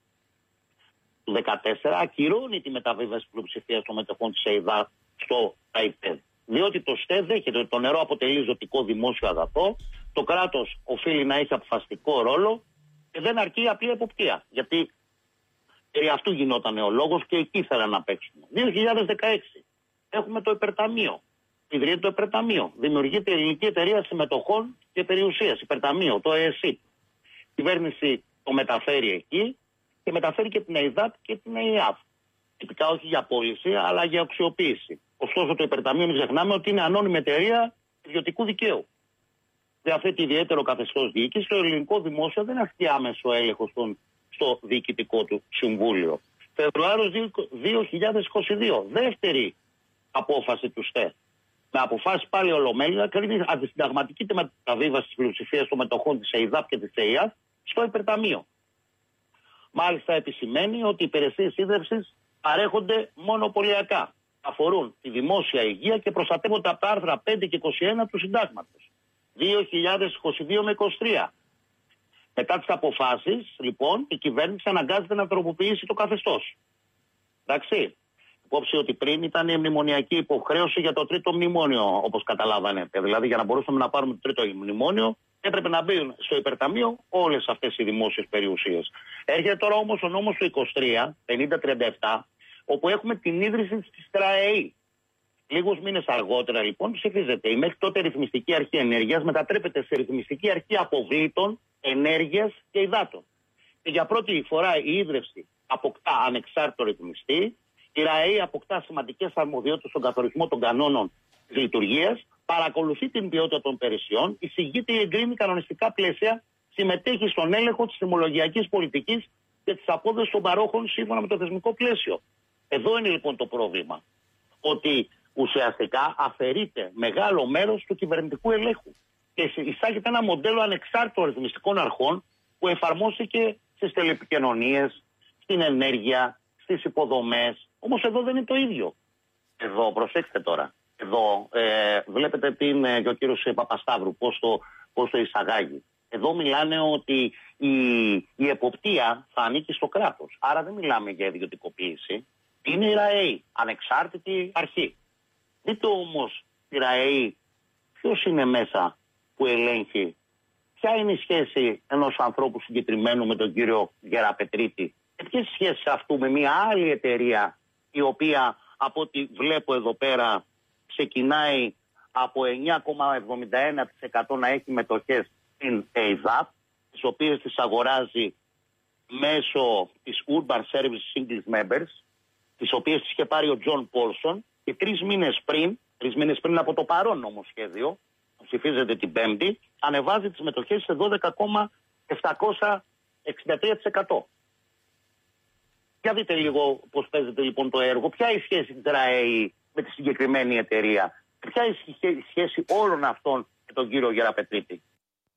του 2014 ακυρώνει τη μεταβίβαση πλειοψηφίας των μετοχών της ΕΙΔΑΠ στο ΤΑΙΠΕΔ. Διότι το ΣΤΕ δέχεται ότι το νερό αποτελεί ζωτικό δημόσιο αγαθό, το κράτος οφείλει να έχει αποφασιστικό ρόλο και δεν αρκεί η απλή εποπτεία. Γιατί περί αυτού γινόταν ο λόγος και εκεί ήθελαν να παίξουν. 2016 έχουμε το Υπερταμείο. Ιδρύεται το Υπερταμείο. Δημιουργείται η Ελληνική Εταιρεία Συμμετοχών και Περιουσίας. Υπερταμείο, το ΕΕΣΥ. Η κυβέρνηση το μεταφέρει εκεί και μεταφέρει και την ΕΙΔΑΠ και την ΕΙΑΦ. Τυπικά όχι για πώληση, αλλά για αξιοποίηση. Ωστόσο, το Υπερταμείο, μην ξεχνάμε ότι είναι ανώνυμη εταιρεία ιδιωτικού δικαίου. Διαθέτει ιδιαίτερο καθεστώς διοίκηση. Το ελληνικό δημόσιο δεν ασκεί άμεσο έλεγχο στο διοικητικό του συμβούλιο. Φεβρουάριος 2022, δεύτερη απόφαση του ΣΤΕ. Με αποφάσει πάλι ολομέλεια, κρίνει αντισυνταγματική τη μεταβίβαση τη πλειοψηφία των μετοχών τη ΕΙΔΑΠ και τη ΕΙΑΦ στο Υπερταμείο. Μάλιστα, επισημαίνει ότι οι υπηρεσίες ίδρυυσης παρέχονται μονοπωλιακά. Αφορούν τη δημόσια υγεία και προστατεύονται από τα άρθρα 5 και 21 του Συντάγματος. 2022 με 23. Μετά τις αποφάσεις, λοιπόν, η κυβέρνηση αναγκάζεται να τροποποιήσει το καθεστώς. Εντάξει. Υπόψη ότι πριν ήταν η μνημονιακή υποχρέωση για το τρίτο μνημόνιο, όπως καταλάβανετε. Δηλαδή, για να μπορούσαμε να πάρουμε το τρίτο μνημόνιο, έπρεπε να μπουν στο Υπερταμείο όλες αυτές οι δημόσιες περιουσίες. Έρχεται τώρα όμως ο νόμος του 23, 5037, όπου έχουμε την ίδρυση της ΡΑΕΗ. Λίγους μήνες αργότερα, λοιπόν, ψηφίζεται. Η μέχρι τότε ρυθμιστική αρχή ενέργειας μετατρέπεται σε ρυθμιστική αρχή αποβλήτων, ενέργειας και υδάτων. Και για πρώτη φορά η ίδρυυση αποκτά ανεξάρτητο ρυθμιστή. Η ΡΑΕΗ αποκτά σημαντικές αρμοδιότητες στον καθορισμό των κανόνων της λειτουργίας, παρακολουθεί την ποιότητα των υπηρεσιών, εισηγείται ή εγκρίνει κανονιστικά πλαίσια, συμμετέχει στον έλεγχο της τιμολογιακής πολιτικής και της απόδοσης των παρόχων σύμφωνα με το θεσμικό πλαίσιο. Εδώ είναι λοιπόν το πρόβλημα. Ότι ουσιαστικά αφαιρείται μεγάλο μέρος του κυβερνητικού ελέγχου και εισάγεται ένα μοντέλο ανεξάρτητων ρυθμιστικών αρχών που εφαρμόστηκε στις τηλεπικοινωνίες, στην ενέργεια, στις υποδομές. Όμως εδώ δεν είναι το ίδιο. Εδώ, προσέξτε τώρα. Εδώ βλέπετε και ο κύριος Παπασταύρου πώς το εισαγάγει. Εδώ μιλάνε ότι η εποπτεία θα ανήκει στο κράτος. Άρα δεν μιλάμε για ιδιωτικοποίηση. Είναι η ΡΑΕΗ, ανεξάρτητη αρχή. Δείτε όμως η ΡΑΕΗ ποιος είναι μέσα που ελέγχει. Ποια είναι η σχέση ενός ανθρώπου συγκεκριμένου με τον κύριο Γεραπετρίτη. Και ποιες σχέσεις αυτού με μια άλλη εταιρεία η οποία από ό,τι βλέπω εδώ πέρα ξεκινάει από 9,71% να έχει μετοχές στην ΕΙΔΑΠ, τις οποίες τις αγοράζει μέσω της Urban Service Singles Members, τις οποίες τις είχε πάρει ο Τζον Πόλσον και 3 μήνες πριν από το παρόν νομοσχέδιο, που ψηφίζεται την Πέμπτη, ανεβάζει τις μετοχές σε 12,763%. Για δείτε λίγο πώς παίζεται λοιπόν το έργο. Ποια είναι η σχέση της ΡΑΕΗ με τη συγκεκριμένη εταιρεία. Ποια είναι η σχέση όλων αυτών με τον κύριο Γεραπετρίτη.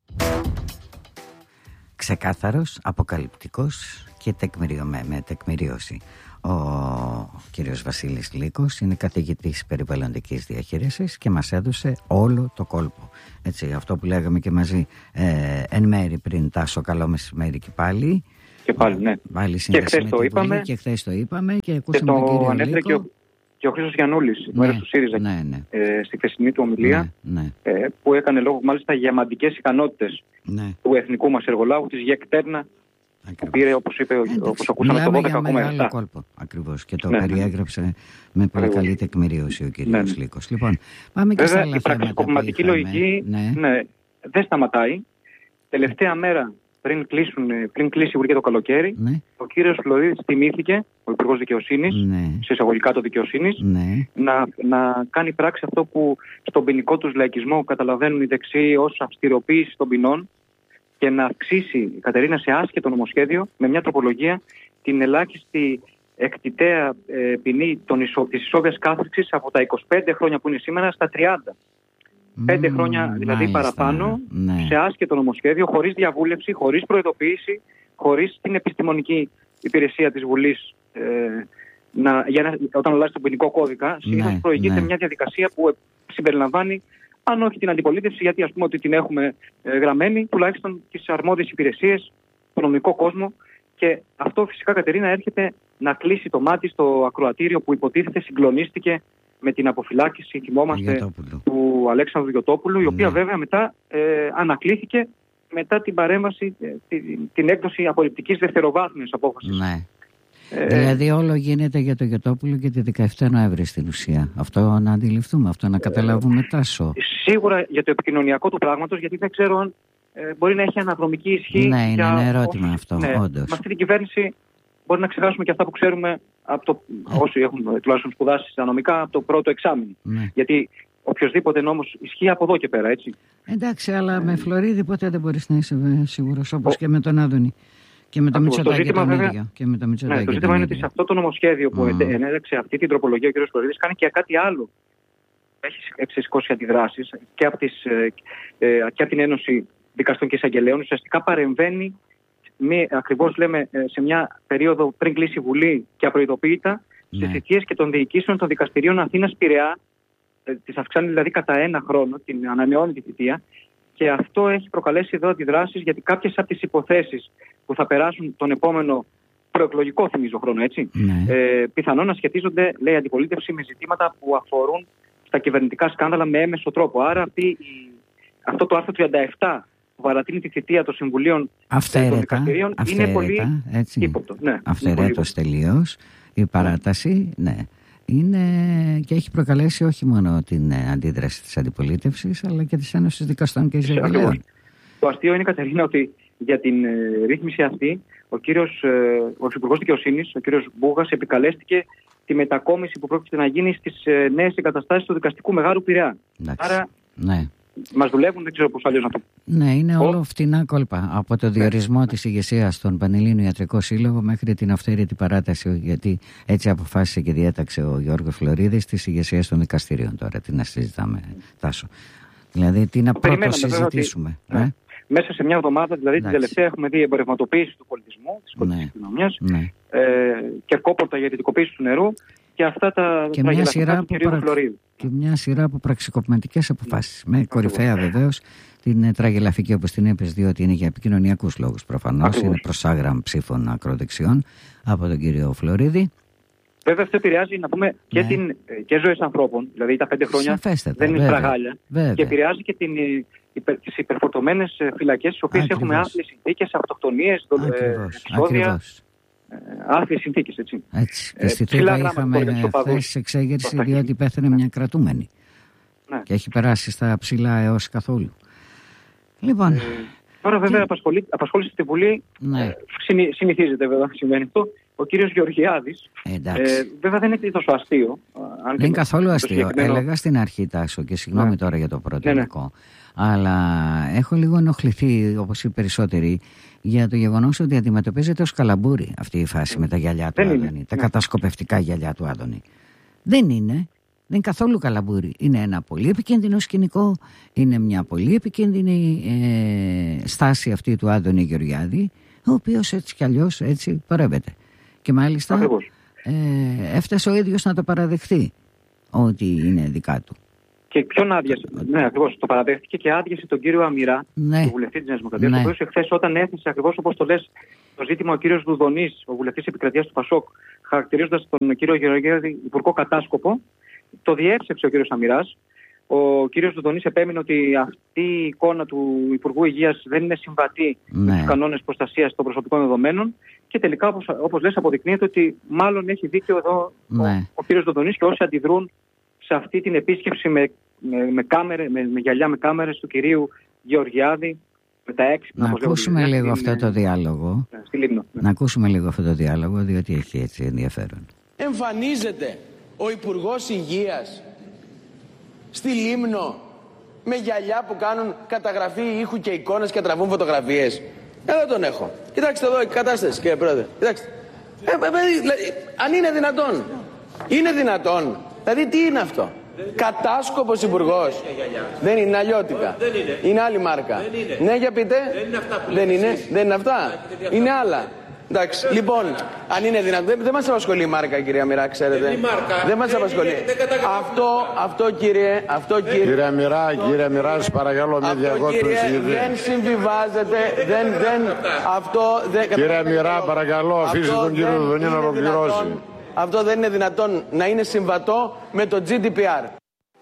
ξεκάθαρος, αποκαλυπτικός και με τεκμηρίωση. Ο κύριος Βασίλης Λύκος είναι καθηγητής περιβαλλοντικής διαχείρισης και μας έδωσε όλο το κόλπο. Έτσι, αυτό που λέγαμε και μαζί εν μέρη πριν, Τάσο, καλό μεσημέρι και πάλι. Και πάλι, ναι. Πάλι και χθες το είπαμε. Και χθες το είπαμε και ακούσαμε τον κύριο Λύκο. Και ο Χρήστος Γιαννούλης, μέρος του ΣΥΡΙΖΑ, στη χθεσινή του ομιλία, που έκανε λόγο μάλιστα για μαντικές ικανότητες του εθνικού μας εργολάβου, της ΓΕΚΤΕΡΝΑ, που πήρε, όπως είπε, όπως ακούσαμε, το 12,7. Μεγάλο κόλπο, ακριβώς, και το περιέγραψε με πολύ καλή τεκμηρίωση ο κύριος Λύκος. Λοιπόν, πάμε και στα άλλα θέματα. Η πραξικοπηματική λογική δεν σταματάει. Τελευταία μέρα πριν κλείσει η Υπουργεία το καλοκαίρι, ο κύριος Φλωρίδης τιμήθηκε, ο Υπουργός Δικαιοσύνης, σε εισαγωγικά το Δικαιοσύνης, να κάνει πράξη αυτό που στον ποινικό τους λαϊκισμό καταλαβαίνουν οι δεξιοί ως αυστηροποίηση των ποινών και να αυξήσει η Κατερίνα σε άσχετο νομοσχέδιο με μια τροπολογία την ελάχιστη εκτιτέα ποινή της ισόβιας κάθριξης από τα 25 χρόνια που είναι σήμερα στα 30. 5 χρόνια δηλαδή παραπάνω, σε άσχετο νομοσχέδιο, χωρίς διαβούλευση, χωρίς προειδοποίηση, χωρίς την επιστημονική υπηρεσία της Βουλής όταν αλλάζει τον ποινικό κώδικα. Συνήθως προηγείται μια διαδικασία που συμπεριλαμβάνει, αν όχι την αντιπολίτευση, γιατί ας πούμε ότι την έχουμε γραμμένη, τουλάχιστον τις αρμόδιες υπηρεσίες, τον νομικό κόσμο. Και αυτό φυσικά, Κατερίνα, έρχεται να κλείσει το μάτι στο ακροατήριο που υποτίθεται συγκλονίστηκε με την αποφυλάκηση, θυμόμαστε, του Αλέξανδρου Γιωτόπουλου, η οποία βέβαια μετά ανακλήθηκε μετά την παρέμβαση, την έκδοση απορριπτικής δευτεροβάθμιας απόφασης. Ναι. Δηλαδή όλο γίνεται για το Γιωτόπουλο και τη 17 Νοέμβρη στην ουσία. Αυτό να αντιληφθούμε, αυτό να καταλάβουμε, Τάσο. Σίγουρα για το επικοινωνιακό του πράγματος, γιατί δεν ξέρω αν μπορεί να έχει αναδρομική ισχύ. Ναι, είναι ένα ερώτημα αυτό, όντως. Με αυτή την κυβέρνηση μπορεί να ξεχάσουμε και αυτά που ξέρουμε όσοι έχουν τουλάχιστον σπουδάσει στα νομικά από το πρώτο εξάμηνο. Γιατί οποιοδήποτε νόμος ισχύει από εδώ και πέρα, έτσι. Εντάξει, αλλά με Φλωρίδη ποτέ δεν μπορείς να είσαι σίγουρος, όπως και με τον Άδωνη. Και με το Μητσοτάκη τον ίδιο. Το ζήτημα είναι ότι σε αυτό το νομοσχέδιο που ενέδειξε αυτή την τροπολογία ο κ. Φλωρίδης κάνει και κάτι άλλο. Έχει εξισώσει αντιδράσεις και από την Ένωση Δικαστών και Εισαγγελέων. Ουσιαστικά παρεμβαίνει ακριβώς λέμε σε μια περίοδο πριν κλείσει η Βουλή και απροειδοποίητα στις θητείες και των διοικήσεων των δικαστηρίων Αθήνας Πειραιά. Τις αυξάνει δηλαδή κατά 1 χρόνο, την ανανεώνει τη θητεία. Και αυτό έχει προκαλέσει εδώ αντιδράσεις, γιατί κάποιες από τις υποθέσεις που θα περάσουν τον επόμενο προεκλογικό, θυμίζω, χρόνο, έτσι, πιθανόν να σχετίζονται, λέει η αντιπολίτευση, με ζητήματα που αφορούν στα κυβερνητικά σκάνδαλα με έμεσο τρόπο. Άρα αυτό το άρθρο 37 που παρατείνει τη θητεία των συμβουλίων των δικαστηρίων είναι πολύ ύποπτο. Αυθαιρέτως τελείως η παράταση, είναι και έχει προκαλέσει όχι μόνο την αντίδραση της αντιπολίτευσης, αλλά και της Ένωσης Δικαστών και Εισαγγελέων. Το αστείο είναι, Κατερίνα, ότι για την ρύθμιση αυτή ο Υπουργός Δικαιοσύνης, ο κύριος Μπούγας, επικαλέστηκε τη μετακόμιση που πρόκειται να γίνει στις νέες εγκαταστάσεις του δικαστικού Μεγάρου Πειραιά. Άρα μας δουλεύουν, δεν ξέρω πώς αλλιώς να το πω. Ναι, είναι όλο φτηνά κόλπα. Από το διορισμό της ηγεσίας στον Πανελλήνιο Ιατρικό Σύλλογο μέχρι την αυθαίρετη παράταση, γιατί έτσι αποφάσισε και διέταξε ο Γιώργος Φλωρίδης, της ηγεσίας των δικαστηρίων. Τώρα τι να συζητάμε, Τάσο. Δηλαδή τι να πρώτο συζητήσουμε. Μέσα σε μια εβδομάδα, δηλαδή την τελευταία, έχουμε δει εμπορευματοποίηση του πολιτισμού, της πολιτικής κοινωνίας, και κόπορτα για ιδιωτικοποίηση του νερού. Και αυτά τα τραγελαφικά του κυρίου Φλωρίδη. Και μια σειρά από πραξικοπηματικές αποφάσεις. Με κορυφαία βεβαίως την τραγελαφική, όπως την είπες, διότι είναι για επικοινωνιακούς λόγους προφανώς. Είναι προσάγραμ ψήφων ακροδεξιών από τον κύριο Φλωρίδη. Βέβαια αυτό επηρεάζει, να πούμε, και ζωές ανθρώπων. Δηλαδή τα 5 χρόνια δεν είναι τραγάλια. Και επηρεάζει και τις υπερφορτωμένες φυλακές, στις οποίες έχουμε άθλιες συνθήκες, αυτοκτονίες, επεισόδια. Άθλιες συνθήκες, έτσι. Και στη Θήβα είχαμε χθες εξέγερση, διότι πέθανε μια κρατούμενη. Και έχει περάσει στα ψηλά έως καθόλου. Λοιπόν. Τώρα βέβαια απασχόληση στη Βουλή, συνηθίζεται βέβαια να συμβαίνει αυτό. Ο κύριος Γεωργιάδης, βέβαια δεν είναι τόσο αστείο. Δεν είναι καθόλου αστείο. Έλεγα στην αρχή, Τάσο, και συγγνώμη τώρα για το πρώτο υλικό, αλλά έχω λίγο ενοχληθεί, όπως οι περισσότεροι, για το γεγονός ότι αντιμετωπίζεται ως καλαμπούρι αυτή η φάση με τα γυαλιά του Άδωνη, τα κατασκοπευτικά γυαλιά του Άδωνη. Δεν είναι. Δεν είναι καθόλου καλαμπούρι. Είναι ένα πολύ επικίνδυνο σκηνικό. Είναι μια πολύ επικίνδυνη στάση αυτή του Άδωνη Γεωργιάδη, ο οποίος έτσι κι αλλιώς έτσι πορεύεται. Και μάλιστα έφτασε ο ίδιος να το παραδεχτεί ότι είναι δικά του. Και ποιον άδειασε? Ναι, ακριβώς. Το παραδέχτηκε και άδειασε τον κύριο Αμυρά, τον βουλευτή της Νέας Δημοκρατίας, ο οποίος εχθές, όταν έθεσε ακριβώς όπως το λες το ζήτημα, ο κύριος Δουδονής, ο βουλευτής επικρατείας του ΠΑΣΟΚ, χαρακτηρίζοντας τον κύριο Γεωργιάδη υπουργό κατάσκοπο, το διέψευσε ο κύριος Αμυράς. Ο κύριος Δουδονής επέμεινε ότι αυτή η εικόνα του Υπουργού Υγείας δεν είναι συμβατή με τους κανόνες προστασίας των προσωπικών δεδομένων. Και τελικά, όπως λες, αποδεικνύεται ότι μάλλον έχει δίκιο εδώ ο κύριος Δουδονής και όσοι αντιδρούν σε αυτή την επίσκεψη με γυαλιά με κάμερες του κυρίου Γεωργιάδη, με τα έξυπνα. Να ακούσουμε λίγο αυτό το διάλογο. Στη Λίμνο. Να ακούσουμε λίγο αυτό το διάλογο, διότι έχει έτσι ενδιαφέρον. Εμφανίζεται ο Υπουργός Υγείας στη Λίμνο με γυαλιά που κάνουν καταγραφή ήχου και εικόνες και τραβούν φωτογραφίες. Εδώ τον έχω. Κοιτάξτε εδώ η κατάσταση, κύριε Πρόεδρε. Κοιτάξτε. Αν είναι δυνατόν. Είναι δυνατόν. Δηλαδή τι είναι αυτό? Κατάσκοπος υπουργός. Δεν είναι αλλιώτικα. Είναι άλλη μάρκα. Ναι, για πείτε. Δεν είναι αυτά. Είναι άλλα. Εντάξει, λοιπόν, αν είναι δυνατόν. Δεν μας απασχολεί η μάρκα, κυρία Μοιρά, ξέρετε. Δεν μας απασχολεί. Αυτό, κύριε. Κύριε Μοιρά, σας παρακαλώ, μην διακόπτω. Δεν συμβιβάζεται. Κύριε Μοιρά, παρακαλώ, αφήστε τον κύριο Δουδονή να ολοκληρώσει. Αυτό δεν είναι δυνατόν να είναι συμβατό με το GDPR.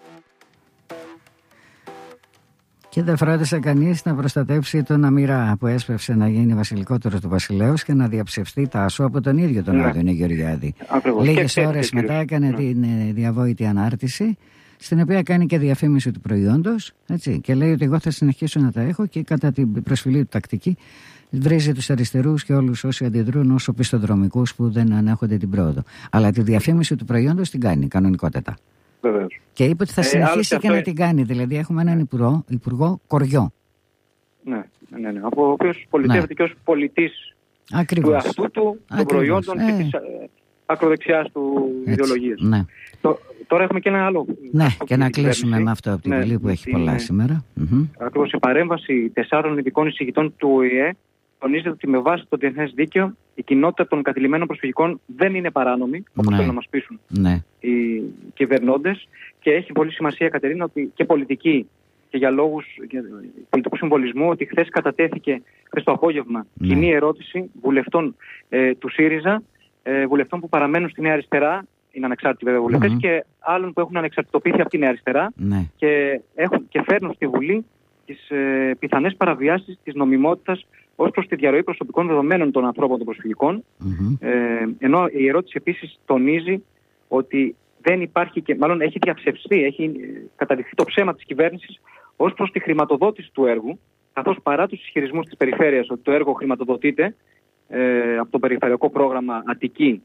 Και δεν φρόντισε κανείς να προστατεύσει τον Αμυρά που έσπευσε να γίνει βασιλικότερος του βασιλέως και να διαψευστεί τάσο από τον ίδιο τον Άδωνη Γεωργιάδη. Λίγες ώρες μετά έκανε την διαβόητη ανάρτηση, στην οποία κάνει και διαφήμιση του προϊόντος, έτσι, και λέει ότι εγώ θα συνεχίσω να τα έχω, και κατά την προσφυλή του τακτική βρίζει τους αριστερούς και όλους όσοι αντιδρούν ως οπισθοδρομικούς που δεν ανέχονται την πρόοδο. Αλλά τη διαφήμιση του προϊόντος την κάνει κανονικότατα. Βεβαίως. Και είπε ότι θα συνεχίσει και να την κάνει. Δηλαδή έχουμε έναν υπουργό κοριό. Ναι. Από ο οποίος πολιτεύεται και ως πολιτής του εαυτού του, των προϊόντων και της ακροδεξιάς του ιδεολογίας. Ναι. Τώρα έχουμε και ένα άλλο. Ναι, και να κλείσουμε με αυτό από την Βουλή που έχει πολλά σήμερα. Ακριβώς, η παρέμβαση 4 ειδικών εισηγητών του ΟΗΕ τονίζεται ότι με βάση το διεθνές δίκαιο η κοινότητα των κατηλημμένων προσφυγικών δεν είναι παράνομη, όπως θέλουν να μας πείσουν οι κυβερνώντες. Και έχει πολύ σημασία, Κατερίνα, ότι και πολιτική και για λόγους πολιτικού συμβολισμού, ότι χθες κατατέθηκε, χθες το απόγευμα, κοινή ερώτηση βουλευτών του ΣΥΡΙΖΑ, βουλευτών που παραμένουν στη Νέα Αριστερά, είναι ανεξάρτητοι βέβαια βουλευτές, και άλλων που έχουν ανεξαρτητοποιηθεί από τη Νέα Αριστερά και φέρνουν στη Βουλή τις πιθανές παραβιάσεις της νομιμότητας ως προς τη διαρροή προσωπικών δεδομένων των ανθρώπων των προσφυγικών. Ενώ η ερώτηση επίσης τονίζει ότι δεν υπάρχει, και μάλλον έχει διαψευστεί, έχει καταδειχθεί το ψέμα της κυβέρνησης ως προς τη χρηματοδότηση του έργου, καθώς παρά τους ισχυρισμούς της περιφέρειας ότι το έργο χρηματοδοτείται από το περιφερειακό πρόγραμμα Αττική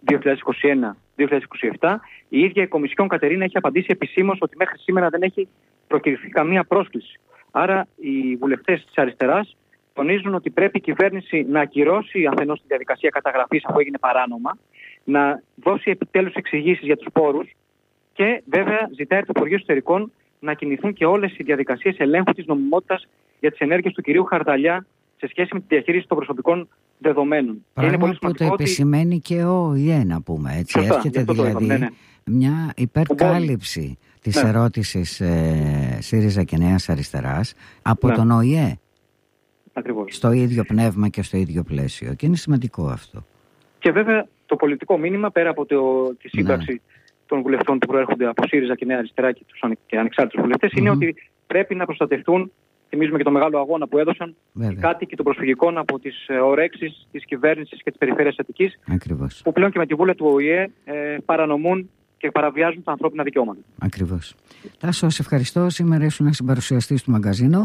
2021-2027, η ίδια η Κομισιόν, Κατερίνα, έχει απαντήσει επισήμως ότι μέχρι σήμερα δεν έχει προκηρυχθεί καμία πρόσκληση. Άρα οι βουλευτές της αριστεράς τονίζουν ότι πρέπει η κυβέρνηση να ακυρώσει αφενός τη διαδικασία καταγραφής, αφού έγινε παράνομα, να δώσει επιτέλους εξηγήσεις για τους πόρους και βέβαια ζητάει από το Υπουργείο Εσωτερικών να κινηθούν και όλες οι διαδικασίες ελέγχου της νομιμότητας για τις ενέργειες του κυρίου Χαρδαλιά σε σχέση με τη διαχείριση των προσωπικών δεδομένων. Πράγμα που το επισημαίνει και ο ΟΗΕ, να πούμε έτσι. Σωστά, έρχεται δηλαδή μια υπερκάλυψη της ερώτησης ΣΥΡΙΖΑ και Νέας Αριστεράς από τον ΟΗΕ. Ακριβώς. Στο ίδιο πνεύμα και στο ίδιο πλαίσιο. Και είναι σημαντικό αυτό. Και βέβαια το πολιτικό μήνυμα, πέρα από τη σύμπραξη των βουλευτών που προέρχονται από ΣΥΡΙΖΑ και Νέα Αριστερά και τους ανεξάρτητους βουλευτές, είναι ότι πρέπει να προστατευτούν, θυμίζουμε και το μεγάλο αγώνα που έδωσαν οι κάτοικοι των προσφυγικών από τις ορέξεις της κυβέρνησης και της περιφέρειας Αττικής, που πλέον και με τη βούλα του ΟΗΕ παρανομούν και παραβιάζουν τα ανθρώπινα δικαιώματα. Ακριβώς. Τάσο, σε ευχαριστώ. Σήμερα ήσουν συμπαρουσιαστής του μαγκαζίνο.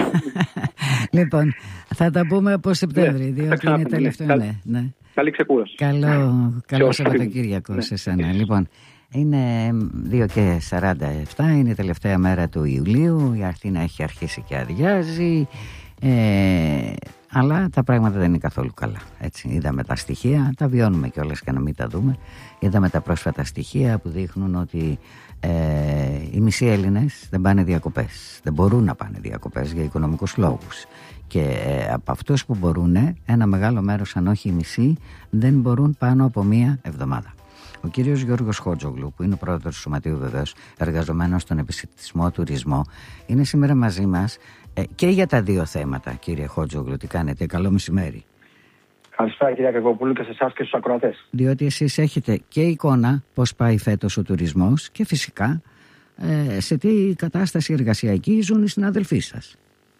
Λοιπόν, θα τα πούμε από Σεπτέμβρη, διότι είναι τελευταίο. Καλή ξεκούραση. Καλό Σαββατοκύριακο σε σένα. Λοιπόν, είναι 2:47, είναι η τελευταία μέρα του Ιουλίου. Η Αθήνα έχει αρχίσει και αδειάζει. αλλά τα πράγματα δεν είναι καθόλου καλά. Έτσι, είδαμε τα στοιχεία, τα βιώνουμε κιόλας και να μην τα δούμε. Είδαμε τα πρόσφατα στοιχεία που δείχνουν ότι οι μισοί Έλληνες δεν πάνε διακοπές. Δεν μπορούν να πάνε διακοπές για οικονομικούς λόγους. Και από αυτούς που μπορούν, ένα μεγάλο μέρος, αν όχι οι μισοί, δεν μπορούν πάνω από μία εβδομάδα. Ο κύριος Γιώργος Χότζογλου, που είναι ο πρόεδρος του Σωματείου βεβαίως, εργαζομένος στον επιστημισμό τουρισμό, είναι σήμερα μαζί μας και για τα δύο θέματα. Κύριε Χότζογλου, τι κάνετε? Καλό μεσημέρι. Καλησπέρα κύριε Κακοπούλου και σε εσάς και στους ακροατές. Διότι εσείς έχετε και εικόνα πώς πάει φέτος ο τουρισμός και φυσικά σε τι κατάσταση εργασιακή ζουν οι συναδελφοί σας.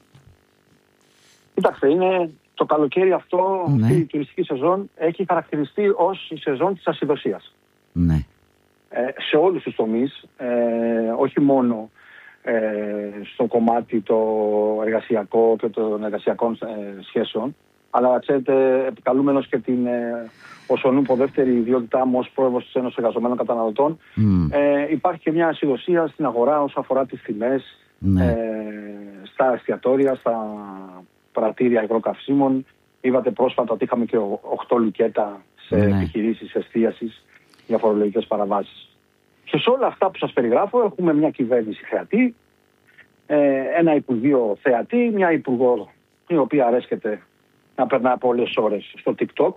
Κοιτάξτε, είναι το καλοκαίρι αυτό, αυτή η τουριστική σεζόν έχει χαρακτηριστεί ως η σεζόν της ασυδοσίας. Ναι. Σε όλους τους τομείς, όχι μόνο στο κομμάτι το εργασιακό και των εργασιακών σχέσεων, αλλά ξέρετε, επικαλούμενος και την οσονούπο δεύτερη ιδιότητά μου ως πρόεδρος της Ένωσης Εργαζομένων Καταναλωτών, υπάρχει και μια ασυδοσία στην αγορά όσον αφορά τις τιμές, στα εστιατόρια, στα πρατήρια υγροκαυσίμων. Είδατε πρόσφατα ότι είχαμε και 8 λουκέτα σε επιχειρήσεις εστίασης για φορολογικές παραβάσεις. Και σε όλα αυτά που σας περιγράφω έχουμε μια κυβέρνηση θεατή, ένα υπουργείο θεατή, μια υπουργό η οποία αρέσκεται να περνά πολλές ώρες στο TikTok,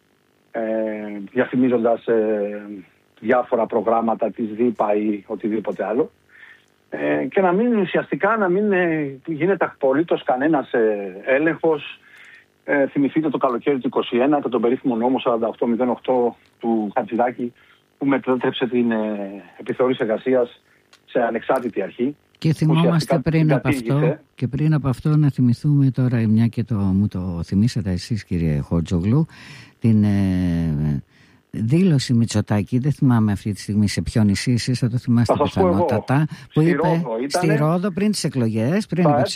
διαφημίζοντας διάφορα προγράμματα της ΔΥΠΑ ή οτιδήποτε άλλο, και να μην ουσιαστικά να μην γίνεται απολύτως κανένας έλεγχος. Θυμηθείτε το καλοκαίρι του 2021 και τον περίφημο νόμο 4808 του Χατζηδάκη, που μετέτρεψε την επιθεώρηση εργασίας σε ανεξάρτητη αρχή. Και θυμόμαστε πριν από αυτό να θυμηθούμε τώρα, μια και μου το θυμήσατε εσείς κύριε Χότζογλου, την δήλωση Μητσοτάκη, δεν θυμάμαι αυτή τη στιγμή σε ποιο νησί εσείς, θα το θυμάστε πιθανότατα, που είπε στη Ρόδο πριν τις εκλογές,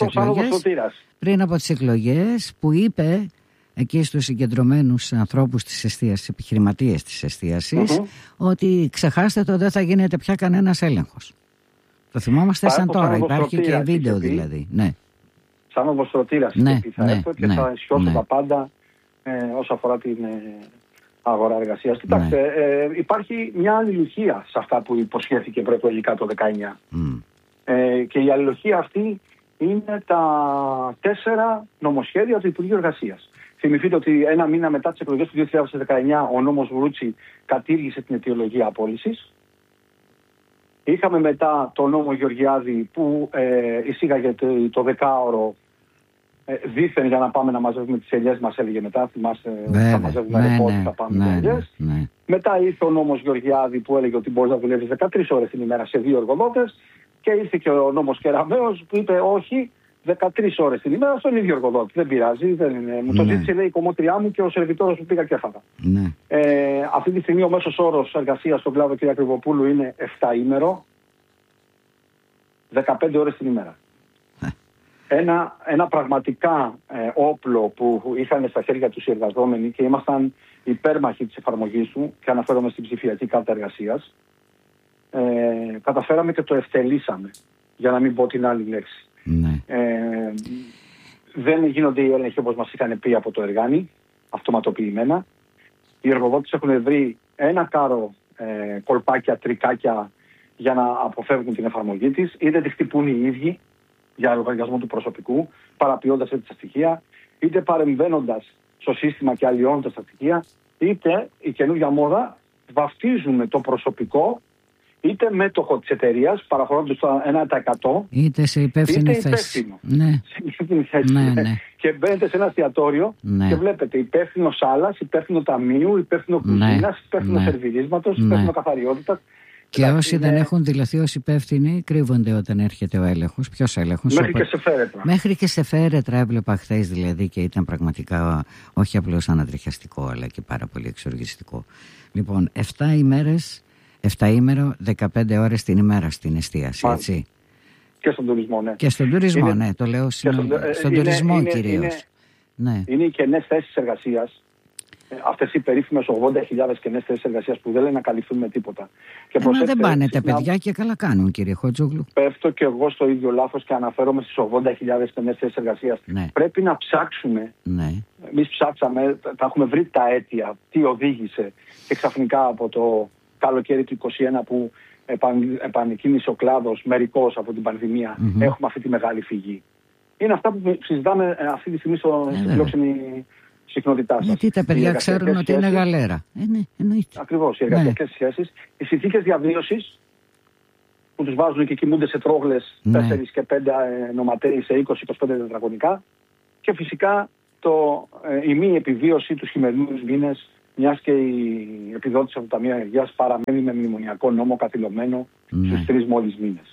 πριν από τις εκλογές, που είπε εκεί στους συγκεντρωμένους ανθρώπους της εστίασης, επιχειρηματίες της εστίασης, ότι ξεχάστε το, δεν θα γίνεται πια κανένας έλεγχος. Το θυμόμαστε σαν τώρα, υπάρχει και βίντεο δηλαδή. Ναι. Σαν ομοστρωτήρας θα έρθω και θα ισιώσω τα πάντα όσον αφορά την αγορά εργασίας. Κοιτάξτε, υπάρχει μια αλληλουχία σε αυτά που υποσχέθηκε προεκλογικά το 19. Και η αλληλουχία αυτή είναι τα 4 νομοσχέδια του Υπουργείου Εργασίας. Θυμηθείτε ότι ένα μήνα μετά τις εκλογές του 2019 ο νόμος Βρούτσι κατήργησε την αιτιολογία απόλυσης. Είχαμε μετά το νόμο Γεωργιάδη που εισήγαγε το 10ωρο δήθεν για να πάμε να μαζεύουμε τις ελιές μας, έλεγε μετά. Θυμάστε, θα μαζεύουμε ρεπόρτ, θα πάμε με ελιές. Μετά ήρθε ο νόμος Γεωργιάδη που έλεγε ότι μπορείς να δουλεύεις 13 ώρες την ημέρα σε 2 εργοδότες. Και ήρθε και ο νόμος Κεραμέως που είπε όχι, 13 ώρες την ημέρα στον ίδιο εργοδότη. Δεν πειράζει, μου το ζήτησε, λέει, η κομμότριά μου και ο σερβιτόρος που πήγα και έφαγα. Αυτή τη στιγμή ο μέσος όρος εργασίας στον κλάδο κ. Ακριβοπούλου είναι 7ήμερο, 15 ώρες την ημέρα. Ένα πραγματικά όπλο που είχαν στα χέρια τους οι εργαζόμενοι και ήμασταν υπέρμαχοι της εφαρμογής του, και αναφέρομαι στην ψηφιακή κάρτα εργασίας, καταφέραμε και το ευτελίσαμε, για να μην πω την άλλη λέξη. Δεν γίνονται οι έλεγχοι όπως μας είχαν πει από το Εργάνη, αυτοματοποιημένα. Οι εργοδότες έχουν βρει ένα κάρο κολπάκια, τρικάκια για να αποφεύγουν την εφαρμογή της, είτε τη χτυπούν οι ίδιοι για λογαριασμό του προσωπικού, παραποιώντας έτσι τα στοιχεία, είτε παρεμβαίνοντας στο σύστημα και αλλοιώνοντας τα στοιχεία, είτε η καινούργια μόδα βαφτίζουν το προσωπικό είτε μέτοχο της εταιρείας, παραχωρώντας το 1%, είτε σε υπεύθυνη θέση. Και μπαίνετε σε ένα εστιατόριο και βλέπετε υπεύθυνο σάλας, υπεύθυνο ταμείου, υπεύθυνο κουζίνας, υπεύθυνο σερβιρίσματος, υπεύθυνο καθαριότητας. Και όσοι δεν έχουν δηλωθεί ως υπεύθυνοι κρύβονται όταν έρχεται ο έλεγχος. Ποιος έλεγχος? Μέχρι και σε φέρετρα. Μέχρι και σε φέρετρα έβλεπα χθες δηλαδή, και ήταν πραγματικά όχι απλώς ανατριχιαστικό αλλά και πάρα πολύ εξοργιστικό. Λοιπόν, 7ήμερο, 15 ώρες την ημέρα στην εστίαση, έτσι. Και στον τουρισμό, ναι. Και στον τουρισμό, ναι, το λέω στον τουρισμό κυρίως. Είναι οι κενές θέσεις εργασίας αυτές οι περίφημες 80.000 κενές θέσεις εργασίας που δεν λένε να καλυφθούν με τίποτα. Και δεν πάνε τα παιδιά και καλά κάνουν, κύριε Χότζογλου. Πέφτω και εγώ στο ίδιο λάθος και αναφέρομαι στις 80.000 κενές θέσεις εργασίας. Ναι. Πρέπει να ψάξουμε. Ναι. Εμείς ψάξαμε, τα έχουμε βρει τα αίτια, τι οδήγησε και ξαφνικά από το καλοκαίρι του 2021 που επανεκκίνησε ο κλάδος μερικώς από την πανδημία, έχουμε αυτή τη μεγάλη φυγή. Είναι αυτά που συζητάμε αυτή τη στιγμή στην φιλόξενη συχνότητά σας. Γιατί τα παιδιά ξέρουν ότι είναι γαλέρα. Ναι, εννοείται. Ακριβώς, οι εργασιακές σχέσεις, οι συνθήκες διαβίωσης που τους βάζουν και κοιμούνται σε τρόγλες 4 και 5 νοματέοι σε 20-25 τετραγωνικά και φυσικά η μη επιβίωση τους χειμερινούς μήνες, μιας και η επιδότηση από το Ταμείο Ενεργείας παραμένει με μνημονιακό νόμο καθυλωμένο στους 3 μόλις μήνες.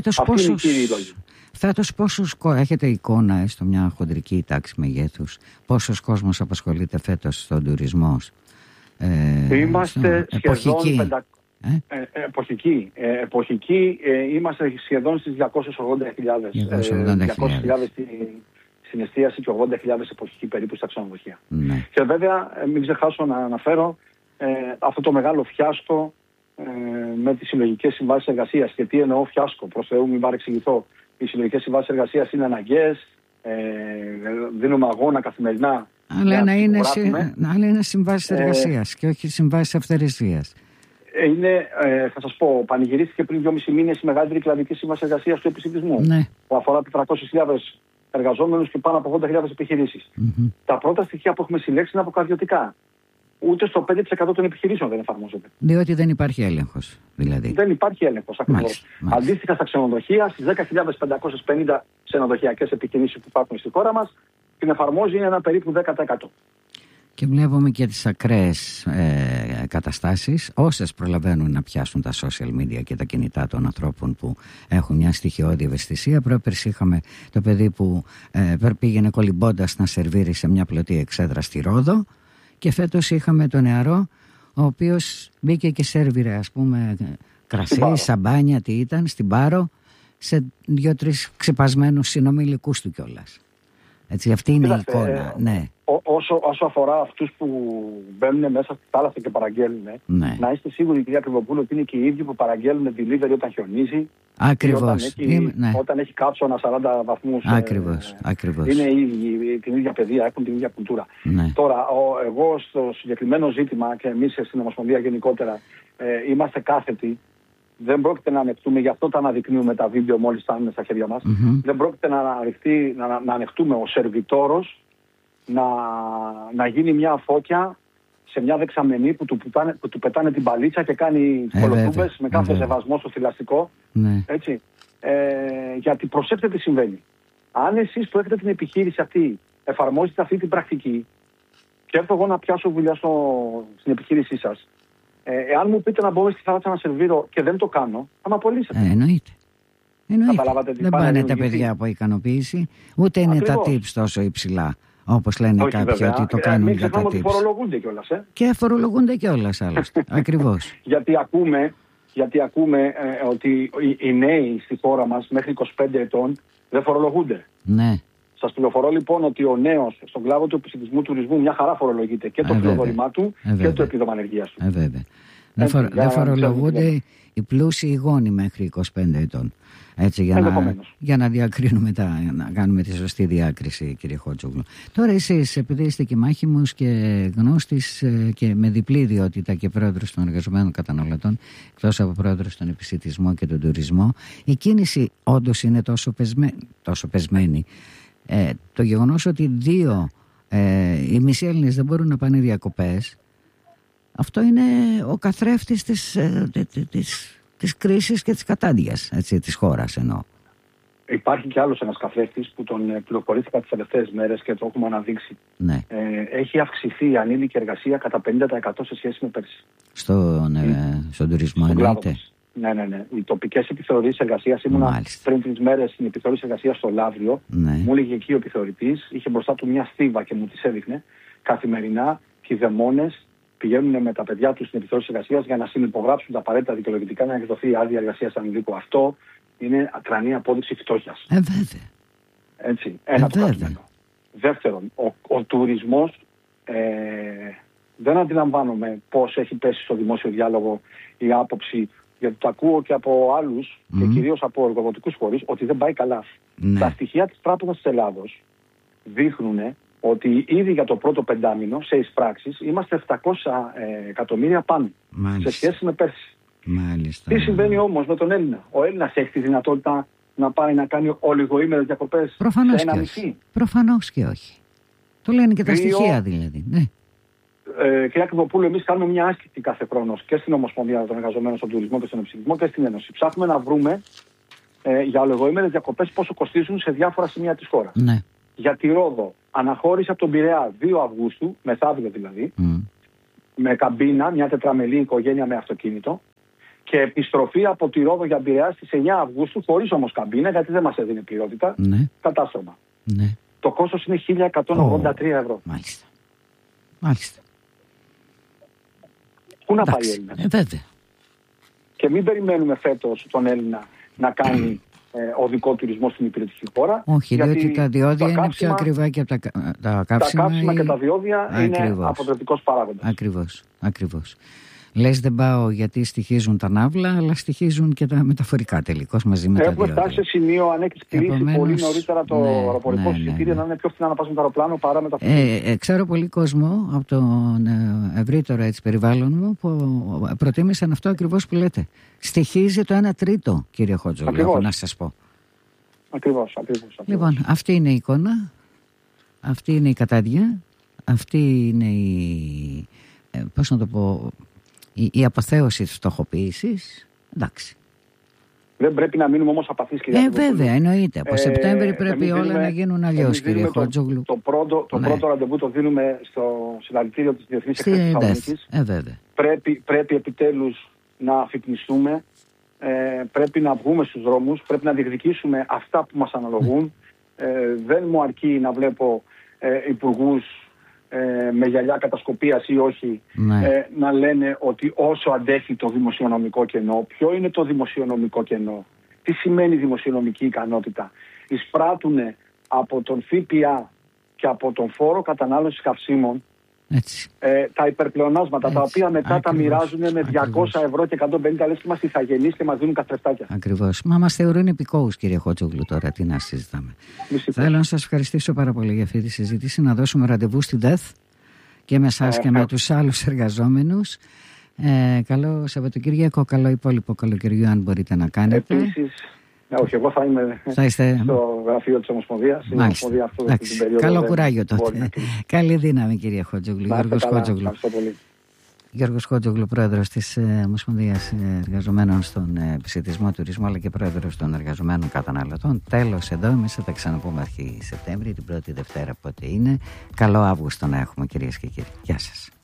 Φέτος πόσους έχετε εικόνα, έστω μια χοντρική τάξη μεγέθους, πόσος κόσμος απασχολείται φέτος στον τουρισμό? Είμαστε σχεδόν εποχική, είμαστε σχεδόν στις 280.000 στην εστίαση και 80.000 εποχική περίπου στα ξενοδοχεία. Ναι. Και βέβαια μην ξεχάσω να αναφέρω αυτό το μεγάλο φιάσκο με τις συλλογικές συμβάσεις εργασίας. Και τι εννοώ φιάσκο, προς Θεού μην παρεξηγηθώ. Οι συλλογικές συμβάσεις εργασίας είναι αναγκαίες, δίνουμε αγώνα καθημερινά. Αλλά είναι συμβάσεις εργασίας και όχι συμβάσεις αυθαιρεσίας. Θα σας πω, πανηγυρίστηκε πριν 2,5 μήνες η μεγαλύτερη κλαδική σύμβαση εργασίας του επισητισμού, που αφορά 400.000 εργαζόμενους και πάνω από 80.000 επιχειρήσεις. Τα πρώτα στοιχεία που έχουμε συλλέξει είναι αποκαρδιωτικά. Ούτε στο 5% των επιχειρήσεων δεν εφαρμόζεται. Διότι δεν υπάρχει έλεγχος, δηλαδή. Δεν υπάρχει έλεγχος, ακριβώς. Αντίστοιχα στα ξενοδοχεία, στις 10.550 ξενοδοχειακές επιχειρήσεις που υπάρχουν στη χώρα μας, την εφαρμόζει ένα περίπου 10%. Και βλέπουμε και τις ακραίες καταστάσεις, όσες προλαβαίνουν να πιάσουν τα social media και τα κινητά των ανθρώπων που έχουν μια στοιχειώδη ευαισθησία. Πρόπερση είχαμε το παιδί που πήγαινε κολυμπώντας να σερβίρει σε μια πλωτή εξέδρα στη Ρόδο, και φέτος είχαμε τον νεαρό ο οποίος μπήκε και σέρβιρε, ας πούμε, κρασί, σαμπάνια, τι ήταν, στην Πάρο, σε 2-3 ξεπασμένους συνομιλικούς του κιόλας. Έτσι, αυτή είναι η εικόνα. Ναι. Όσο αφορά αυτούς που μπαίνουν μέσα στη θάλασσα και παραγγέλνουν, να είστε σίγουροι, κυρία Κρυβοπούλου, ότι είναι και οι ίδιοι που παραγγέλνουν delivery όταν χιονίζει. Ακριβώς. Όταν έχει κάψωνα 40 βαθμούς. Ακριβώς. Είναι την ίδια παιδεία, έχουν την ίδια κουλτούρα. Ναι. Τώρα, εγώ στο συγκεκριμένο ζήτημα και εμείς στην Ομοσπονδία γενικότερα είμαστε κάθετοι. Δεν πρόκειται να ανεχτούμε, γι' αυτό τα αναδεικνύουμε τα βίντεο μόλις φτάνουν στα χέρια μας. Δεν πρόκειται να ανεχτούμε ο σερβιτόρος να γίνει μια φώκια σε μια δεξαμενή που του πετάνε την παλίτσα και κάνει κολοτούμπες με κάθε σεβασμό στο θηλαστικό. Έτσι. Γιατί προσέξτε τι συμβαίνει. Αν εσείς που έχετε την επιχείρηση αυτή εφαρμόζετε αυτή την πρακτική και έρθω εγώ να πιάσω δουλειά στην επιχείρησή σας, εάν μου πείτε να μπω στη θάλασσα να σερβίρω και δεν το κάνω, θα με απολύσετε. Εννοείται. Δεν πάνε τα παιδιά από ικανοποίηση, ούτε είναι τα tips τόσο υψηλά, όπως λένε κάποιοι ότι το κάνουν για τα tips. Ότι φορολογούνται κιόλας. Και φορολογούνται κιόλας, άλλωστε. Ακριβώς. Γιατί ακούμε ότι οι νέοι στη χώρα μας μέχρι 25 ετών δεν φορολογούνται. Ναι. Σας πληροφορώ λοιπόν ότι ο νέος στον κλάδο του επισιτισμού τουρισμού μια χαρά φορολογείται και το φιλοδόρημά του και το επίδομα ανεργίας του. Βέβαια. Δεν φορολογούνται οι πλούσιοι γόνοι μέχρι 25 ετών. Έτσι, για να διακρίνουμε να κάνουμε τη σωστή διάκριση, κύριε Χότζογλου. Τώρα εσείς, επειδή είστε και μάχημος και γνώστης και με διπλή ιδιότητα και πρόεδρος των εργαζομένων καταναλωτών, εκτός από πρόεδρος των επισιτισμό και τον τουρισμό, η κίνηση όντως είναι τόσο πεσμένη. Το γεγονός ότι οι μισοί Έλληνες δεν μπορούν να πάνε διακοπές, αυτό είναι ο καθρέφτης της κρίσης και της κατάντιας της χώρας εννοώ. Υπάρχει κι άλλος ένας καθρέφτης που τον πληροφορήθηκα τις τελευταίες μέρες και το έχουμε αναδείξει. Ναι. Έχει αυξηθεί η ανήλικη εργασία κατά 50% σε σχέση με πέρσι. Στον τουρισμό εννοείται. Ναι. Οι τοπικές επιθεωρήσεις εργασίας, ήμουνα πριν 3 μέρες στην επιθεωρήση εργασίας στο Λαύριο. Ναι. Μου έλεγε εκεί ο επιθεωρητής, είχε μπροστά του μια στίβα και μου τις έδειχνε. Καθημερινά και οι δαιμόνες πηγαίνουν με τα παιδιά τους στην επιθεώρηση εργασίας για να συνυπογράψουν τα απαραίτητα δικαιολογητικά να εκδοθεί η άδεια εργασίας ανηλίκου. Αυτό είναι ακρανή απόδειξη φτώχειας. Βέβαια. Έτσι. Ένα το κρατημένο. Δεύτερον, ο τουρισμός Δεν αντιλαμβάνομαι πώς έχει πέσει στο δημόσιο διάλογο η άποψη, γιατί το ακούω και από άλλους και κυρίως από εργοδοτικούς φορείς, ότι δεν πάει καλά. Ναι. Τα στοιχεία της Τράπεζας της Ελλάδος δείχνουν ότι ήδη για το πρώτο πεντάμηνο σε εισπράξεις είμαστε 700 εκατομμύρια πάνω. Μάλιστα. Σε σχέση με πέρσι. Μάλιστα. Τι συμβαίνει όμως με τον Έλληνα? Ο Έλληνας έχει τη δυνατότητα να πάει να κάνει ολιγοήμερες διακοπές σε ένα νησί? Προφανώς και όχι. Το λένε και τα στοιχεία δηλαδή. Ναι. Κυρία Κρυβοπούλου, εμείς κάνουμε μια άσκηση κάθε χρόνο και στην Ομοσπονδία των Εργαζομένων στον Τουρισμό και στον Εψηλισμό και στην Ένωση. Ψάχνουμε να βρούμε για ολιγοήμερες διακοπές πόσο κοστίζουν σε διάφορα σημεία της χώρας. Ναι. Για τη Ρόδο, αναχώρηση από τον Πειραιά 2 Αυγούστου, μεθαύριο δηλαδή, με καμπίνα, μια τετραμελή οικογένεια με αυτοκίνητο, και επιστροφή από τη Ρόδο για Πειραιά στις 9 Αυγούστου, χωρίς όμως καμπίνα, γιατί δεν μας έδινε πληρότητα, κατάστρωμα. Ναι. Το κόστος είναι 1.183 ευρώ. Μάλιστα. Μάλιστα. Πού να πάει ο Έλληνας? Βέβαια. Και μην περιμένουμε φέτος τον Έλληνα να κάνει οδικό τουρισμό στην υπηρετική χώρα. Όχι, διότι τα διόδια είναι πιο ακριβά και από τα καύσιμα. Τα καύσιμα και τα διόδια είναι αποτρεπτικός παράγοντας. Ακριβώς. Λες δεν πάω γιατί στοιχίζουν τα ναύλα, αλλά στοιχίζουν και τα μεταφορικά τελικώς μαζί με τα διόδια. Έχουμε φτάσει σε σημείο, αν έχει στηρίσει πολύ νωρίτερα το αεροπορικό εισιτήριο, να είναι πιο φθηνά να πας με το αεροπλάνο παρά με τα αυτοκίνητα. Ξέρω πολύ κόσμο από τον ευρύτερο περιβάλλον μου που προτίμησαν αυτό ακριβώς που λέτε. Στοιχίζει το 1/3, κύριε Χότζογλου, έχω να σας πω. Ακριβώς. Λοιπόν, αυτή είναι η εικόνα, αυτή είναι η κατάδια, αυτή είναι η, πώς να το πω, η αποθέωση της φτωχοποίησης. Εντάξει. Δεν πρέπει να μείνουμε όμως απαθείς, κυρία Κρυβοπούλου. Βέβαια, εννοείται. Από Σεπτέμβρη πρέπει όλα να γίνουν αλλιώς, κύριε Χότζογλου. Το πρώτο ραντεβού το δίνουμε στο συλλαλητήριο της Διεθνής Εκθέσης Θεσσαλονίκης. Πρέπει επιτέλους να αφυπνιστούμε. Πρέπει να βγούμε στους δρόμους. Πρέπει να διεκδικήσουμε αυτά που μας αναλογούν. Δεν μου αρκεί να βλέπω υπουργούς με γυαλιά κατασκοπίας ή όχι, να λένε ότι όσο αντέχει το δημοσιονομικό κενό. Ποιο είναι το δημοσιονομικό κενό? Τι σημαίνει δημοσιονομική ικανότητα? Εισπράττουν από τον ΦΠΑ και από τον φόρο κατανάλωσης καυσίμων τα υπερπλεονάσματα, τα οποία μετά τα μοιράζουν με 200 ευρώ και 150, λες και είμαστε ηθαγενείς και μας δίνουν καθρεφτάκια. Ακριβώς. Μα μας θεωρούν επικόους, κύριε Χότζογλου, τώρα τι να συζητάμε. Θέλω να σας ευχαριστήσω πάρα πολύ για αυτή τη συζήτηση, να δώσουμε ραντεβού στην ΔΕΘ και με εσάς και με τους άλλους εργαζόμενους. Καλό Σαββατοκύριακο, καλό υπόλοιπο καλοκαιριού, αν μπορείτε να κάνετε. Επίσης, όχι, εγώ θα είμαι στο γραφείο της Ομοσπονδίας. Καλό κουράγιο τότε. Καλή δύναμη, κύριε Χότζογλου. Γιώργος Χότζογλου, πρόεδρος της Ομοσπονδίας Εργαζομένων στον Επισιτισμό Τουρισμό, αλλά και πρόεδρος των Εργαζομένων Καταναλωτών. Τέλος εδώ, εμείς θα τα ξαναπούμε αρχή Σεπτέμβρη, την πρώτη Δευτέρα πότε είναι. Καλό Αύγουστο να έχουμε, κυρίες και κύριοι. Γεια σας.